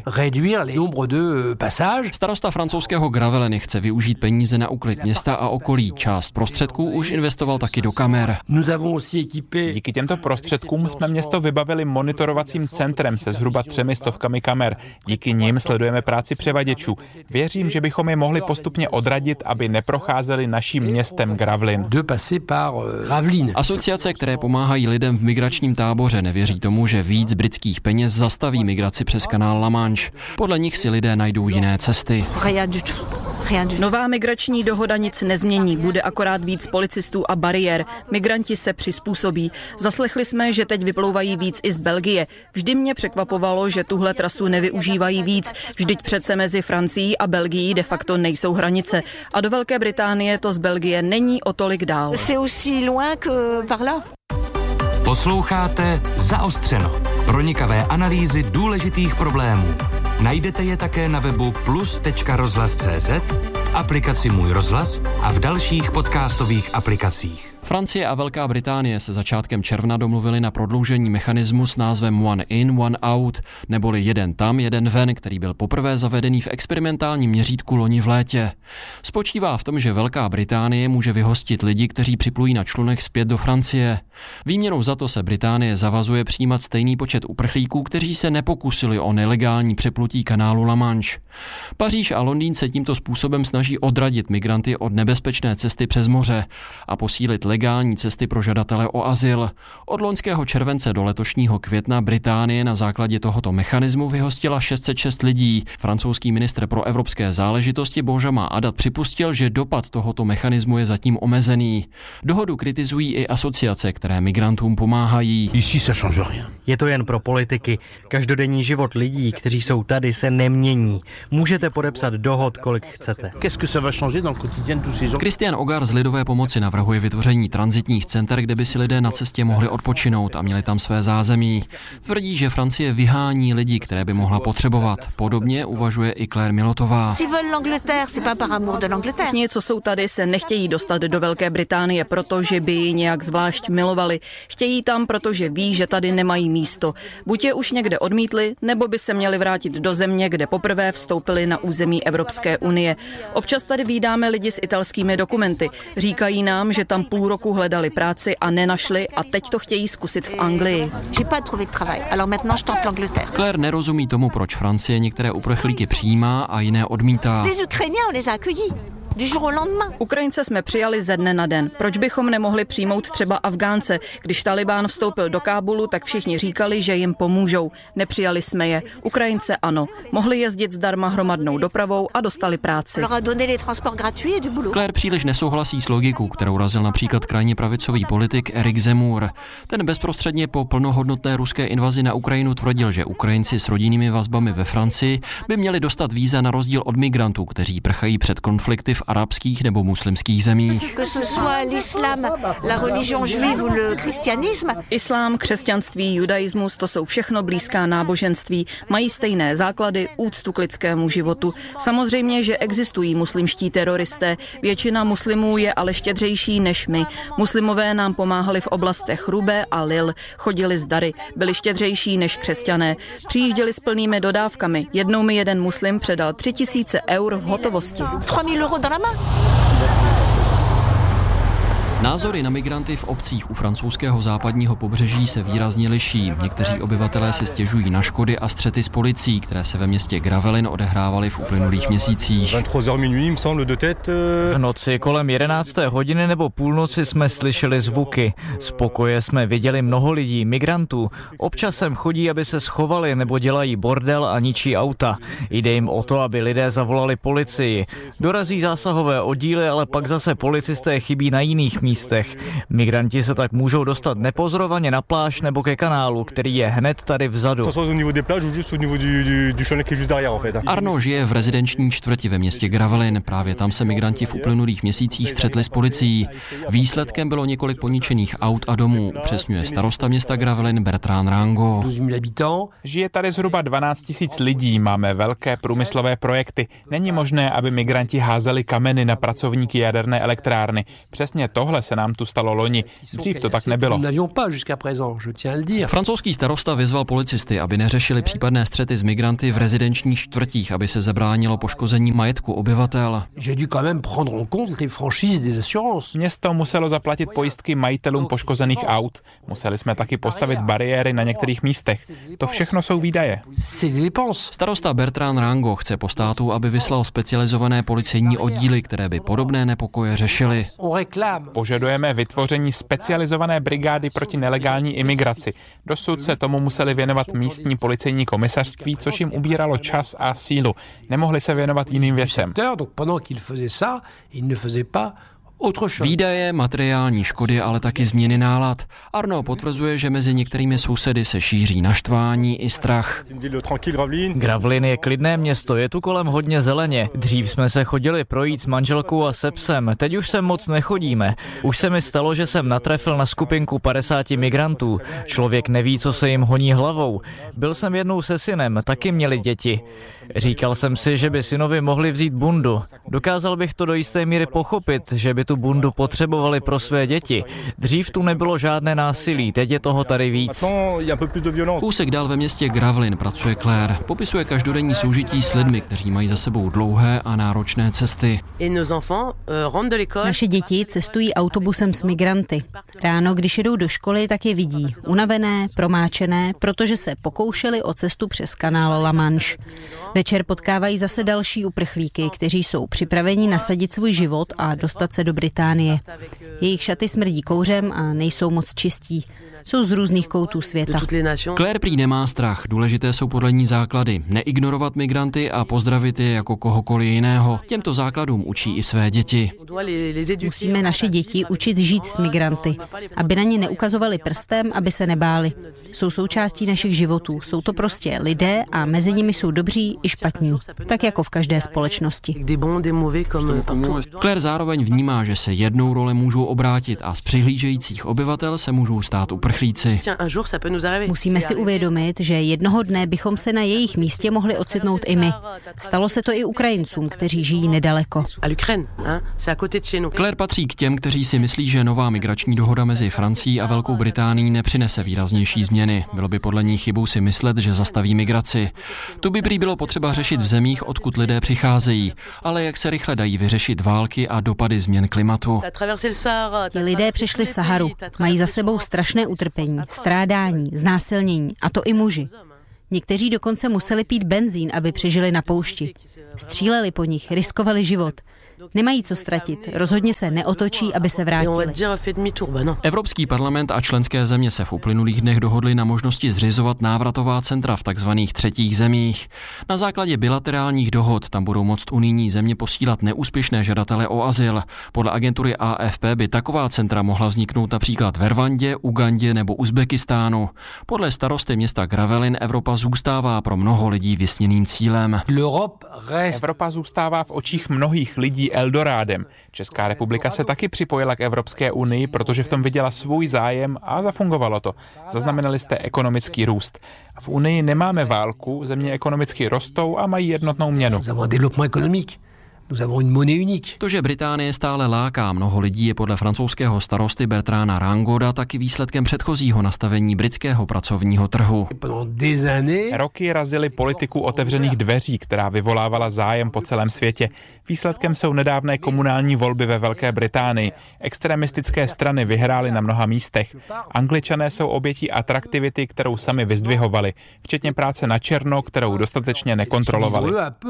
Starosta francouzského Gravelines chce využít peníze na úklid města a okolí. Část prostředků už investoval taky do kamer. Díky těmto prostředkům jsme město vybavili monitorovacím centrem se zhruba 300 kamer. Díky nim sledujeme práci převaděčů. Věřím, že bychom je mohli postupně odradit, aby neprocházeli naším městem Gravelines. Asociace, které pomáhají lidem v migračním táboře, nevěří tomu, že víc britských peněz zastaví migraci přes kanál La Manche. Podle nich si lidé najdou jiné cesty. Nová migrační dohoda nic nezmění, bude akorát víc policistů a bariér. Migranti se přizpůsobí. Zaslechli jsme, že teď vyplouvají víc i z Belgie. Vždy mě překvapovalo, že tuhle trasu nevyužívají víc. Vždyť přece mezi Francií a Belgií de facto nejsou hranice. A do Velké Británie to z Belgie není o tolik dál. Posloucháte Zaostřeno. Pronikavé analýzy důležitých problémů. Najdete je také na webu plus.rozhlas.cz, v aplikaci Můj rozhlas a v dalších podcastových aplikacích. Francie a Velká Británie se začátkem června domluvili na prodloužení mechanismu s názvem One in, One out, neboli jeden tam, jeden ven, který byl poprvé zavedený v experimentálním měřítku loni v létě. Spočívá v tom, že Velká Británie může vyhostit lidi, kteří připlují na člunech zpět do Francie. Výměnou za to se Británie zavazuje přijímat stejný počet uprchlíků, kteří se nepokusili o nelegální přeplutí kanálu La Manche. Paříž a Londýn se tímto způsobem snaží odradit migranty od nebezpečné cesty přes moře a posílit legální cesty pro žadatele o azyl. Od loňského července do letošního května Británie na základě tohoto mechanismu vyhostila 606 lidí. Francouzský ministr pro evropské záležitosti Benjamin Adat připustil, že dopad tohoto mechanismu je zatím omezený. Dohodu kritizují i asociace, které migrantům pomáhají. Je to jen pro politiky. Každodenní život lidí, kteří jsou tady, se nemění. Můžete podepsat dohod, kolik chcete. Christian Ogar z Lidové pomoci navrhuje vytvoření vytvoření tranzitních center, kde by si lidé na cestě mohli odpočinout a měli tam své zázemí. Tvrdí, že Francie vyhání lidi, které by mohla potřebovat. Podobně uvažuje i Claire Milotová. Všichni, co jsou tady, se nechtějí dostat do Velké Británie, protože by ji nějak zvlášť milovali. Chtějí tam, protože ví, že tady nemají místo. Buď je už někde odmítli, nebo by se měli vrátit do země, kde poprvé vstoupili na území Evropské unie. Občas tady vídáme lidi s italskými dokumenty. Říkají nám, že tam půl roku hledali práci a nenašli a teď to chtějí zkusit v Anglii. Claire nerozumí tomu, proč Francie některé uprchlíky přijímá a jiné odmítá. Ukrajince jsme přijali ze dne na den. Proč bychom nemohli přijmout třeba Afgánce? Když Talibán vstoupil do Kábulu, tak všichni říkali, že jim pomůžou. Nepřijali jsme je. Ukrajince ano. Mohli jezdit zdarma hromadnou dopravou a dostali práci. Claire příliš nesouhlasí s logikou, kterou razil například krajně pravicový politik Erik Zemmour. Ten bezprostředně po plnohodnotné ruské invazi na Ukrajinu tvrdil, že Ukrajinci s rodinnými vazbami ve Francii by měli dostat víza na rozdíl od migrantů, kteří prchají před konflikty v arabských nebo muslimských zemích. Islám, křesťanství, judaismus, to jsou všechno blízká náboženství, mají stejné základy, úctu k lidskému životu. Samozřejmě, že existují muslimští teroristé, většina muslimů je ale štědřejší než my. Muslimové nám pomáhali v oblastech Rubé a Lille, chodili s dary, byli štědřejší než křesťané. Přijížděli s plnými dodávkami. Jednou mi jeden muslim předal 3000 eur v hotovosti. Názory na migranty v obcích u francouzského západního pobřeží se výrazně liší. Někteří obyvatelé si stěžují na škody a střety s policií, které se ve městě Gravelines odehrávaly v uplynulých měsících. V noci kolem 11. hodiny nebo půlnoci jsme slyšeli zvuky. Z pokoje jsme viděli mnoho lidí, migrantů. Občas sem chodí, aby se schovali nebo dělají bordel a ničí auta. Jde jim o to, aby lidé zavolali policii. Dorazí zásahové oddíly, ale pak zase policisté chybí na jiných místech. Migranti se tak můžou dostat nepozorovaně na pláž nebo ke kanálu, který je hned tady vzadu. Arno žije v rezidenční čtvrti ve městě Gravelines. Právě tam se migranti v uplynulých měsících střetli s policií. Výsledkem bylo několik poničených aut a domů, upřesňuje starosta města Gravelines Bertrand Rango. Žije tady zhruba 12 000 lidí, máme velké průmyslové projekty. Není možné, aby migranti házeli kameny na pracovníky jaderné elektrárny. Přesně tohle se nám tu stalo loni. Dřív to tak nebylo. Francouzský starosta vyzval policisty, aby neřešili případné střety s migranty v rezidenčních čtvrtích, aby se zabránilo poškození majetku obyvatel. Město muselo zaplatit pojistky majitelům poškozených aut. Museli jsme taky postavit bariéry na některých místech. To všechno jsou výdaje. Starosta Bertrand Rango chce po státu, aby vyslal specializované policejní oddíly, které by podobné nepokoje řešily. Požadujeme vytvoření specializované brigády proti nelegální imigraci. Dosud se tomu museli věnovat místní policejní komisařství, což jim ubíralo čas a sílu. Nemohli se věnovat jiným věcem. Výdaje, materiální škody, ale taky změny nálad. Arno potvrzuje, že mezi některými sousedy se šíří naštvání i strach. Gravelines je klidné město, je tu kolem hodně zeleně. Dřív jsme se chodili projít s manželkou a se psem, teď už sem moc nechodíme. Už se mi stalo, že jsem natrefil na skupinku 50 migrantů. Člověk neví, co se jim honí hlavou. Byl jsem jednou se synem, taky měli děti. Říkal jsem si, že by synovi mohli vzít bundu. Dokázal bych to do jisté míry pochopit, že by tu bundu potřebovali pro své děti. Dřív tu nebylo žádné násilí, teď je toho tady víc. Kousek dál ve městě Gravelines pracuje Claire. Popisuje každodenní soužití s lidmi, kteří mají za sebou dlouhé a náročné cesty. Naše děti cestují autobusem s migranty. Ráno, když jedou do školy, tak je vidí. Unavené, promáčené, protože se pokoušeli o cestu přes kanál La Manche. Večer potkávají zase další uprchlíky, kteří jsou připraveni nasadit svůj život a dostat se do Británie. Jejich šaty smrdí kouřem a nejsou moc čistí. Jsou z různých koutů světa. Claire prý nemá strach, důležité jsou podle ní základy. Neignorovat migranty a pozdravit je jako kohokoliv jiného. Těmto základům učí i své děti. Musíme naše děti učit žít s migranty, aby na ně neukazovali prstem, aby se nebáli. Jsou součástí našich životů, jsou to prostě lidé a mezi nimi jsou dobří i špatní, tak jako v každé společnosti. Claire zároveň vnímá, že se jednou role můžou obrátit a z přihlížejících obyvatel se můžou stát uprchlíci. Musíme si uvědomit, že jednoho dne bychom se na jejich místě mohli ocitnout i my. Stalo se to i Ukrajincům, kteří žijí nedaleko. Claire patří k těm, kteří si myslí, že nová migrační dohoda mezi Francií a Velkou Británií nepřinese výraznější změny. Bylo by podle ní chybou si myslet, že zastaví migraci. Tu by prý bylo potřeba řešit v zemích, odkud lidé přicházejí, ale jak se rychle dají vyřešit války a dopady změn klimatu. Ti lidé přešli Saharu, mají za sebou strašné utrpení, strádání, znásilnění, a to i muži. Někteří dokonce museli pít benzín, aby přežili na poušti. Stříleli po nich, riskovali život. Nemají co ztratit, rozhodně se neotočí, aby se vrátili. Evropský parlament a členské země se v uplynulých dnech dohodly na možnosti zřizovat návratová centra v takzvaných třetích zemích. Na základě bilaterálních dohod tam budou moct unijní země posílat neúspěšné žadatele o azyl. Podle agentury AFP by taková centra mohla vzniknout například ve Rwandě, Ugandě nebo Uzbekistánu. Podle starosty města Gravelin Evropa zůstává pro mnoho lidí vysněným cílem. Evropa zůstává v očích mnohých lidí Eldorádem. Česká republika se taky připojila k Evropské unii, protože v tom viděla svůj zájem a zafungovalo to. Zaznamenali jste ekonomický růst. V unii nemáme válku, země ekonomicky rostou a mají jednotnou měnu. To, že Británie stále láká mnoho lidí, je podle francouzského starosty Bertrana Rangoda taky výsledkem předchozího nastavení britského pracovního trhu. Roky razily politiku otevřených dveří, která vyvolávala zájem po celém světě. Výsledkem jsou nedávné komunální volby ve Velké Británii. Extremistické strany vyhrály na mnoha místech. Angličané jsou obětí atraktivity, kterou sami vyzdvihovali, včetně práce na černo, kterou dostatečně nekontrolovali.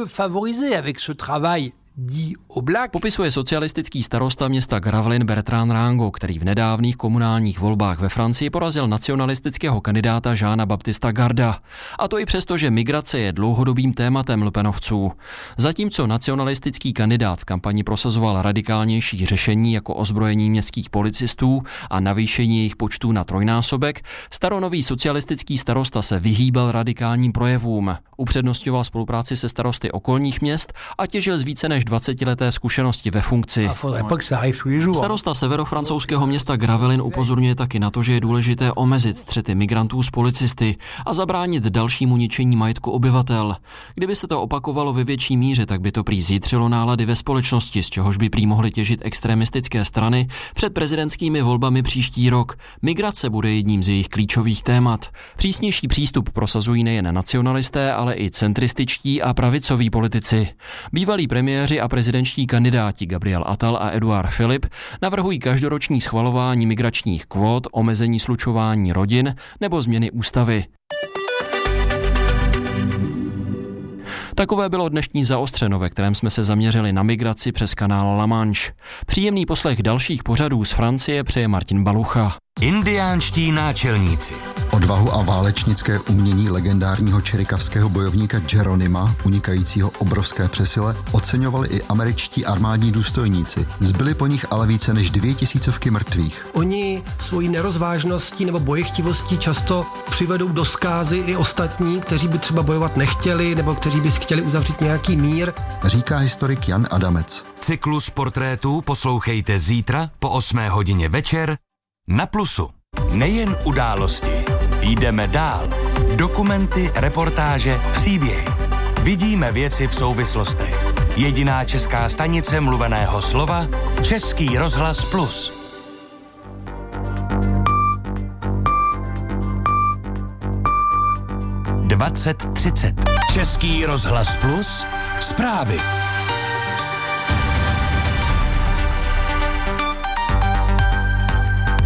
Popisuje socialistický starosta města Gravelin Bertrand Rango, který v nedávných komunálních volbách ve Francii porazil nacionalistického kandidáta Jeana Baptista Garda. A to i přesto, že migrace je dlouhodobým tématem Lepenovců. Zatímco nacionalistický kandidát v kampani prosazoval radikálnější řešení jako ozbrojení městských policistů a navýšení jejich počtů na trojnásobek, staronový socialistický starosta se vyhýbal radikálním projevům. Upřednostňoval spolupráci se starosty okolních měst a těžil z více než 20leté zkušenosti ve funkci. Starosta severofrancouzského města Gravelin upozorňuje taky na to, že je důležité omezit střety migrantů s policisty a zabránit dalšímu ničení majetku obyvatel. Kdyby se to opakovalo ve větší míře, tak by to prý zjitřilo nálady ve společnosti, z čehož by prý mohly těžit extremistické strany před prezidentskými volbami příští rok. Migrace bude jedním z jejich klíčových témat. Přísnější přístup prosazují nejen nacionalisté, ale i centrističtí a pravicoví politici. Bývalí premiéři a prezidentští kandidáti Gabriel Attal a Edouard Philippe navrhují každoroční schvalování migračních kvót, omezení slučování rodin nebo změny ústavy. Takové bylo dnešní Zaostřeno, ve kterém jsme se zaměřili na migraci přes kanál La Manche. Příjemný poslech dalších pořadů z Francie přeje Martin Balucha. Indiánští náčelníci. Odvahu a válečnické umění legendárního čirikavského bojovníka Jeronima, unikajícího obrovské přesile, oceňovali i američtí armádní důstojníci. Zbyly po nich ale více než 2000 mrtvých. Oni svojí nerozvážností nebo bojechtivostí často přivedou do zkázy i ostatní, kteří by třeba bojovat nechtěli nebo kteří by chtěli uzavřít nějaký mír. Říká historik Jan Adamec. Cyklus portrétů poslouchejte zítra po 8:00 večer na Plusu. Nejen události. Jdeme dál. Dokumenty, reportáže, příběhy. Vidíme věci v souvislostech. Jediná česká stanice mluveného slova Český rozhlas Plus. (20:30) Český rozhlas Plus. Zprávy.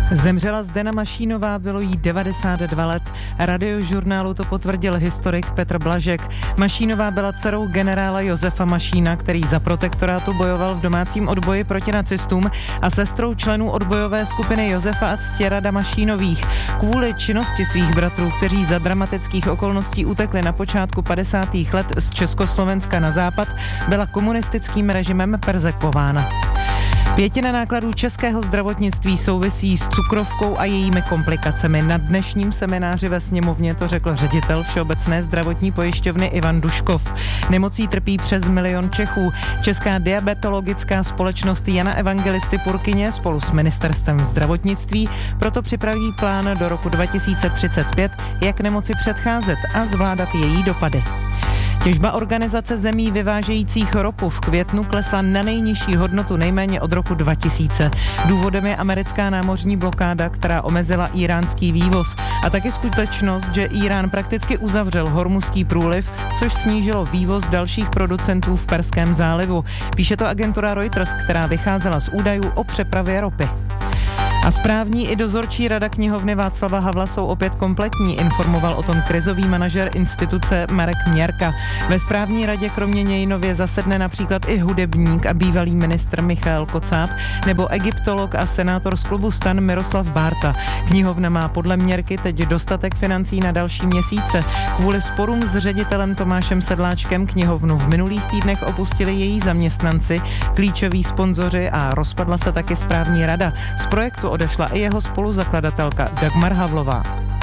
Zemřela Zdena Mašínová, bylo jí 92 let. Radiožurnálu to potvrdil historik Petr Blažek. Mašínová byla dcerou generála Josefa Mašína, který za protektorátu bojoval v domácím odboji proti nacistům, a sestrou členů odbojové skupiny Josefa a Ctirada Mašínových. Kvůli činnosti svých bratrů, kteří za dramatických okolností utekli na počátku 50. let z Československa na západ, byla komunistickým režimem perzekvována. 1/5 nákladů českého zdravotnictví souvisí s cukrovkou a jejími komplikacemi. Na dnešním semináři ve sněmovně to řekl ředitel Všeobecné zdravotní pojišťovny Ivan Duškov. Nemocí trpí přes 1 milion Čechů. Česká diabetologická společnost Jana Evangelisty Purkyně spolu s ministerstvem zdravotnictví proto připraví plán do roku 2035, jak nemoci předcházet a zvládat její dopady. Těžba Organizace zemí vyvážejících ropu v květnu klesla na nejnižší hodnotu nejméně od roku 2000. Důvodem je americká námořní blokáda, která omezila íránský vývoz, a taky skutečnost, že Írán prakticky uzavřel Hormuzský průliv, což snížilo vývoz dalších producentů v Perském zálivu. Píše to agentura Reuters, která vycházela z údajů o přepravě ropy. A správní i dozorčí rada knihovny Václava Havla jsou opět kompletní, informoval o tom krizový manažer instituce Marek Měrka. Ve správní radě kromě něj nově zasedne například i hudebník a bývalý ministr Michael Kocáb nebo egyptolog a senátor z klubu STAN Miroslav Bárta. Knihovna má podle Měrky teď dostatek financí na další měsíce. Kvůli sporům s ředitelem Tomášem Sedláčkem knihovnu v minulých týdnech opustili její zaměstnanci, klíčoví sponzoři a rozpadla se taky správní rada. Z projektu odešla i jeho spoluzakladatelka Dagmar Havlová.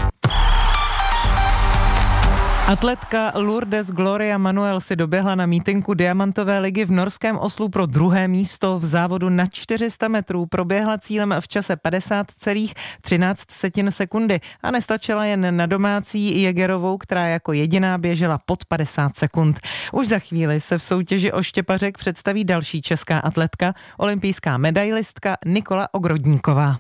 Atletka Lourdes Gloria Manuel si doběhla na mítinku Diamantové ligy v norském Oslu pro 2. místo. V závodu na 400 metrů proběhla cílem v čase 50,13 sekundy a nestačila jen na domácí Jägerovou, která jako jediná běžela pod 50 sekund. Už za chvíli se v soutěži o štěpařek představí další česká atletka, olympijská medailistka Nikola Ogrodníková.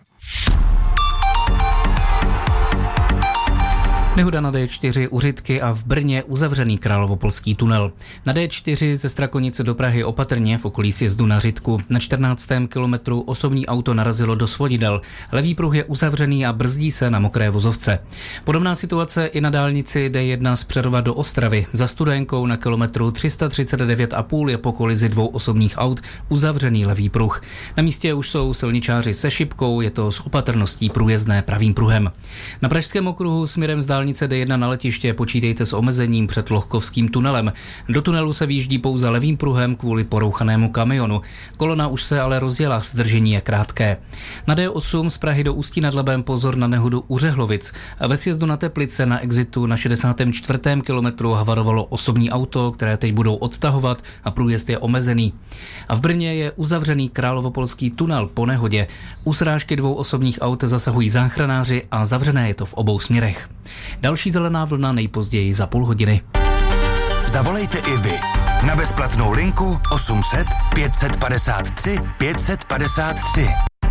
Nehoda na D4 u Řitky a v Brně uzavřený Královopolský tunel. Na D4 ze Strakonice do Prahy opatrně v okolí sjezdu na Řitku. Na 14. kilometru osobní auto narazilo do svodidel. Levý pruh je uzavřený a brzdí se na mokré vozovce. Podobná situace i na dálnici D1 z Přerova do Ostravy. Za Studénkou na kilometru 339,5 je po kolizi 2 osobních aut uzavřený levý pruh. Na místě už jsou silničáři se šipkou, je to s opatrností průjezdné pravým pruhem. Na Pražském okruhu směrem z dálnice D1 na letiště počítejte s omezením před Lohkovským tunelem. Do tunelu se výjíždí pouze levým pruhem kvůli porouchanému kamionu. Kolona už se ale rozjela, zdržení je krátké. Na D8 z Prahy do Ústí nad Labem pozor na nehodu u Řehlovic. Ve sjezdu na Teplice na exitu na 64. kilometru havarovalo osobní auto, které teď budou odtahovat a průjezd je omezený. A v Brně je uzavřený Královopolský tunel po nehodě. U srážky 2 osobních aut zasahují záchranáři a zavřené je to v obou směrech. Další zelená vlna nejpozději za půl hodiny. Zavolejte i vy na bezplatnou linku 800 553 553.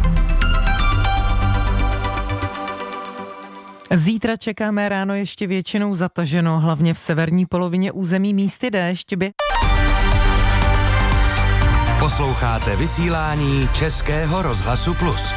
Zítra čekáme ráno ještě většinou zataženo, hlavně v severní polovině území místy déšť. Posloucháte vysílání Českého rozhlasu Plus.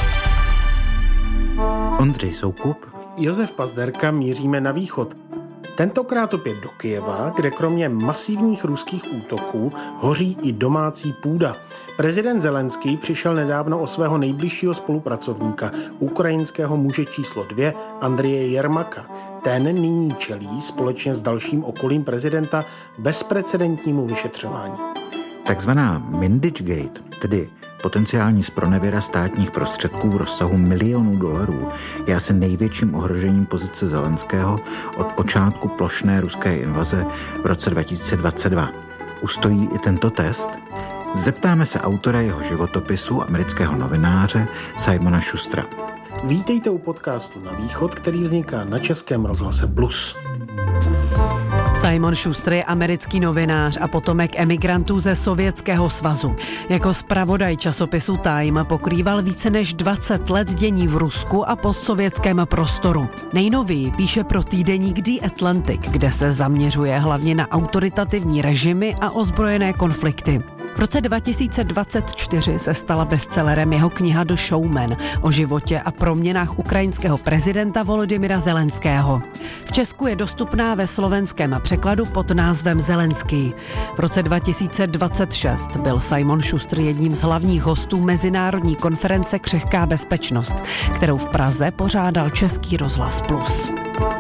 Ondřej Soukup, Josef Pazderka, míříme na východ. Tentokrát opět do Kyjeva, kde kromě masivních ruských útoků hoří i domácí půda. Prezident Zelenský přišel nedávno o svého nejbližšího spolupracovníka, ukrajinského muže číslo 2, Andreje Jermaka. Ten nyní čelí společně s dalším okolím prezidenta bezprecedentnímu vyšetřování. Takzvaná Minditchgate, tedy potenciální zpronevěra státních prostředků v rozsahu milionů dolarů, je asi největším ohrožením pozice Zelenského od počátku plošné ruské invaze v roce 2022. Ustojí i tento test? Zeptáme se autora jeho životopisu, amerického novináře Simona Schustera. Vítejte u podcastu Na východ, který vzniká na Českém rozhlase Plus. Simon Schuster je americký novinář a potomek emigrantů ze Sovětského svazu. Jako zpravodaj časopisu Time pokrýval více než 20 let dění v Rusku a postsovětském prostoru. Nejnověji píše pro týdeník The Atlantic, kde se zaměřuje hlavně na autoritativní režimy a ozbrojené konflikty. V roce 2024 se stala bestsellerem jeho kniha The Showman o životě a proměnách ukrajinského prezidenta Volodymyra Zelenského. V Česku je dostupná ve slovenském překladu pod názvem Zelenský. V roce 2026 byl Simon Schuster jedním z hlavních hostů Mezinárodní konference Křehká bezpečnost, kterou v Praze pořádal Český rozhlas Plus.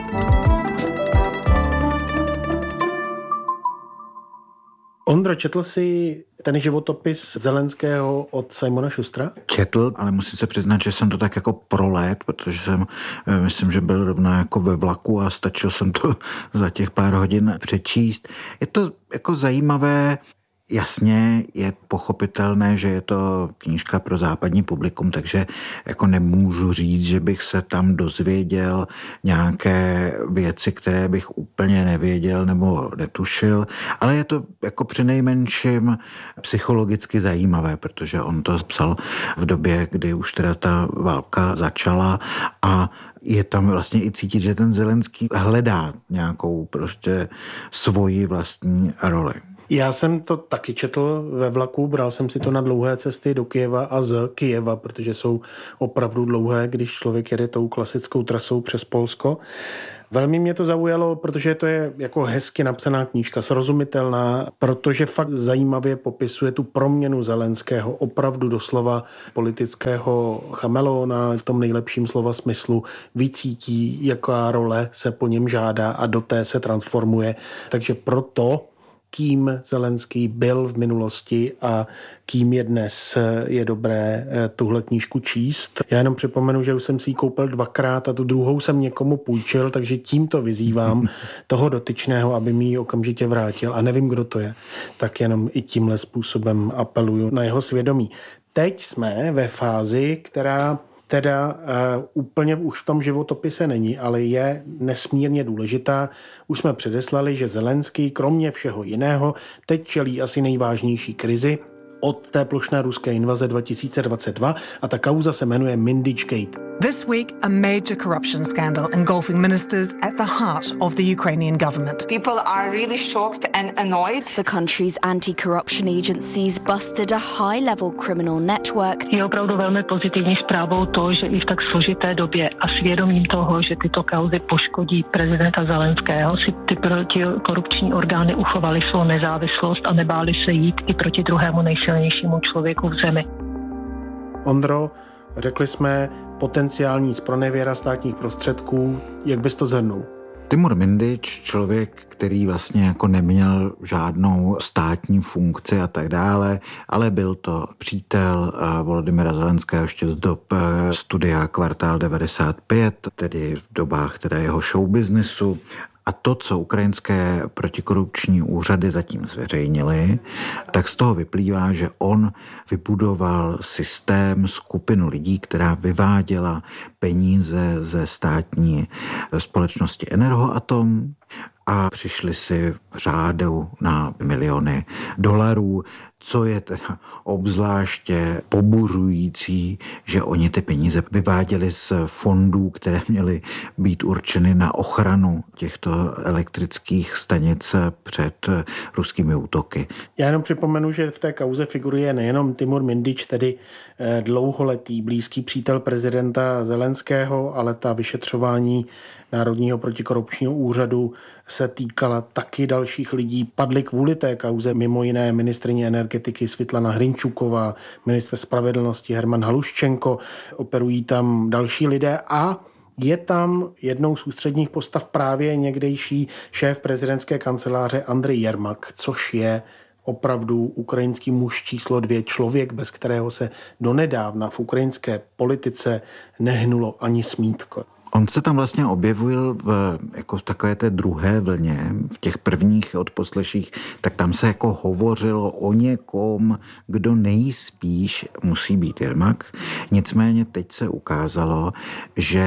Ondro, četl jsi ten životopis Zelenského od Simona Schustera? Četl, ale musím se přiznat, že jsem to tak jako prolét, protože jsem, myslím, že byl rovná jako ve vlaku a stačil jsem to za těch pár hodin přečíst. Je to jako zajímavé. Jasně, je pochopitelné, že je to knížka pro západní publikum, takže jako nemůžu říct, že bych se tam dozvěděl nějaké věci, které bych úplně nevěděl nebo netušil, ale je to jako přinejmenším psychologicky zajímavé, protože on to psal v době, kdy už teda ta válka začala a je tam vlastně i cítit, že ten Zelenský hledá nějakou prostě svoji vlastní roli. Já jsem to taky četl ve vlaku, bral jsem si to na dlouhé cesty do Kyjeva a z Kyjeva, protože jsou opravdu dlouhé, když člověk jede tou klasickou trasou přes Polsko. Velmi mě to zaujalo, protože to je jako hezky napsaná knížka, srozumitelná, protože fakt zajímavě popisuje tu proměnu Zelenského, opravdu doslova politického chameleona, v tom nejlepším slova smyslu, vycítí, jaká role se po něm žádá a do té se transformuje. Takže proto kým Zelenský byl v minulosti a kým je dnes, je dobré tuhle knížku číst. Já jenom připomenu, že už jsem si ji koupil 2krát a tu druhou jsem někomu půjčil, takže tímto vyzývám toho dotyčného, aby mi ji okamžitě vrátil. A nevím, kdo to je, tak jenom i tímhle způsobem apeluju na jeho svědomí. Teď jsme ve fázi, která teda úplně už v tom životopise není, ale je nesmírně důležitá. Už jsme předeslali, že Zelenský, kromě všeho jiného, teď čelí asi nejvážnější krizi od té plošné ruské invaze 2022 a ta kauza se jmenuje Mindichgate. This week, a major corruption scandal engulfing ministers at the heart of the Ukrainian government. People are really shocked and annoyed. The country's anti-corruption agencies busted a high-level criminal network. Je opravdu velmi pozitivní zprávou to, že i v tak složité době a svědomím toho, že tyto kauzy poškodí prezidenta Zelenského, si ty protikorupční orgány uchovaly svou nezávislost a nebáli se jít i proti druhému nejsilnějšímu člověku v zemi. Ondro, řekli jsme potenciální zpronevěra státních prostředků. Jak bys to shrnul? Timur Mindič, člověk, který vlastně jako neměl žádnou státní funkci a tak dále, ale byl to přítel Volodymyra Zelenského ještě z dob studia Kvartál 95, tedy v dobách teda jeho showbiznesu. A to, co ukrajinské protikorupční úřady zatím zveřejnily, tak z toho vyplývá, že on vybudoval systém, skupinu lidí, která vyváděla peníze ze státní společnosti Energoatom a přišli si v řádu na miliony dolarů, co je teda obzvláště pobuřující, že oni ty peníze vyváděli z fondů, které měly být určeny na ochranu těchto elektrických stanic před ruskými útoky. Já jenom připomenu, že v té kauze figuruje nejenom Timur Mindič, tedy dlouholetý blízký přítel prezidenta Zelenského, ale ta vyšetřování Národního protikorupčního úřadu se týkala taky dalších lidí. Padly kvůli té kauze mimo jiné ministryně energetiky Světlana Hrinčuková, ministr spravedlnosti Herman Haluščenko, operují tam další lidé a je tam jednou z ústředních postav právě někdejší šéf prezidentské kanceláře Andrej Jermak, což je opravdu ukrajinský muž číslo 2, člověk, bez kterého se donedávna v ukrajinské politice nehnulo ani smítko. On se tam vlastně objevil jako v takové té druhé vlně, v těch prvních odposleších, tak tam se jako hovořilo o někom, kdo nejspíš musí být Jermak. Nicméně teď se ukázalo, že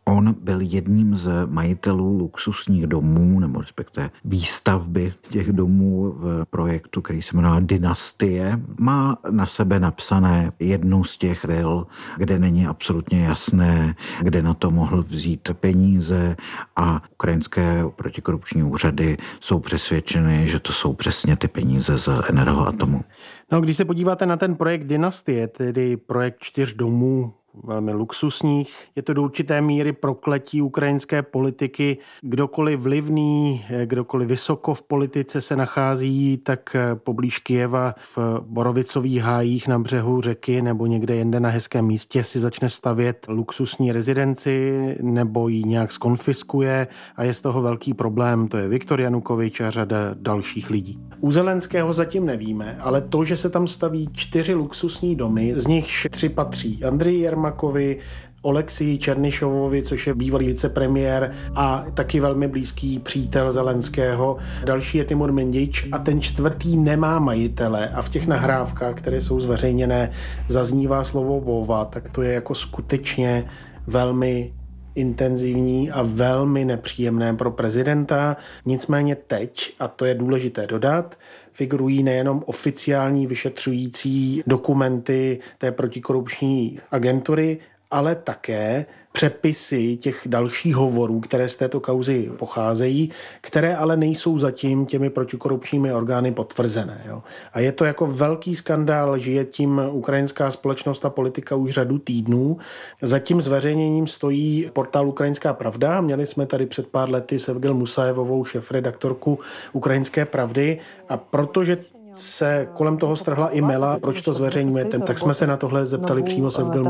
On byl jedním z majitelů luxusních domů, nebo respektive výstavby těch domů v projektu, který se jmenoval Dynastie. Má na sebe napsané jednu z těch vil, kde není absolutně jasné, kde na to mohl vzít peníze, a ukrajinské protikorupční úřady jsou přesvědčeny, že to jsou přesně ty peníze z Energoatomu. No, když se podíváte na ten projekt Dynastie, tedy projekt 4 domů, velmi luxusních. Je to do určité míry prokletí ukrajinské politiky. Kdokoliv vlivný, kdokoliv vysoko v politice se nachází, tak poblíž Kyjeva v borovicových hájích na břehu řeky nebo někde jinde na hezkém místě si začne stavět luxusní rezidenci nebo ji nějak skonfiskuje a je z toho velký problém. To je Viktor Janukovič a řada dalších lidí. U Zelenského zatím nevíme, ale to, že se tam staví 4 luxusní domy, z nich 3 patří Andreji Jermakovi, Oleksii Černyšovovi, což je bývalý vicepremiér a taky velmi blízký přítel Zelenského. Další je Timur Mindič a ten 4. nemá majitele a v těch nahrávkách, které jsou zveřejněné, zaznívá slovo Vova, tak to je jako skutečně velmi intenzivní a velmi nepříjemné pro prezidenta. Nicméně teď, a to je důležité dodat, figurují nejenom oficiální vyšetřující dokumenty té protikorupční agentury, ale také přepisy těch dalších hovorů, které z této kauzy pocházejí, které ale nejsou zatím těmi protikorupčními orgány potvrzené. Jo. A je to jako velký skandál, žije tím ukrajinská společnost a politika už řadu týdnů. Za tím zveřejněním stojí portál Ukrajinská pravda. Měli jsme tady před pár lety Sevgil Musajevovou, šéfredaktorku Ukrajinské pravdy, a protože se kolem toho strhla i mela, proč to zveřejňujete, tak jsme se na tohle zeptali přímo Sevgil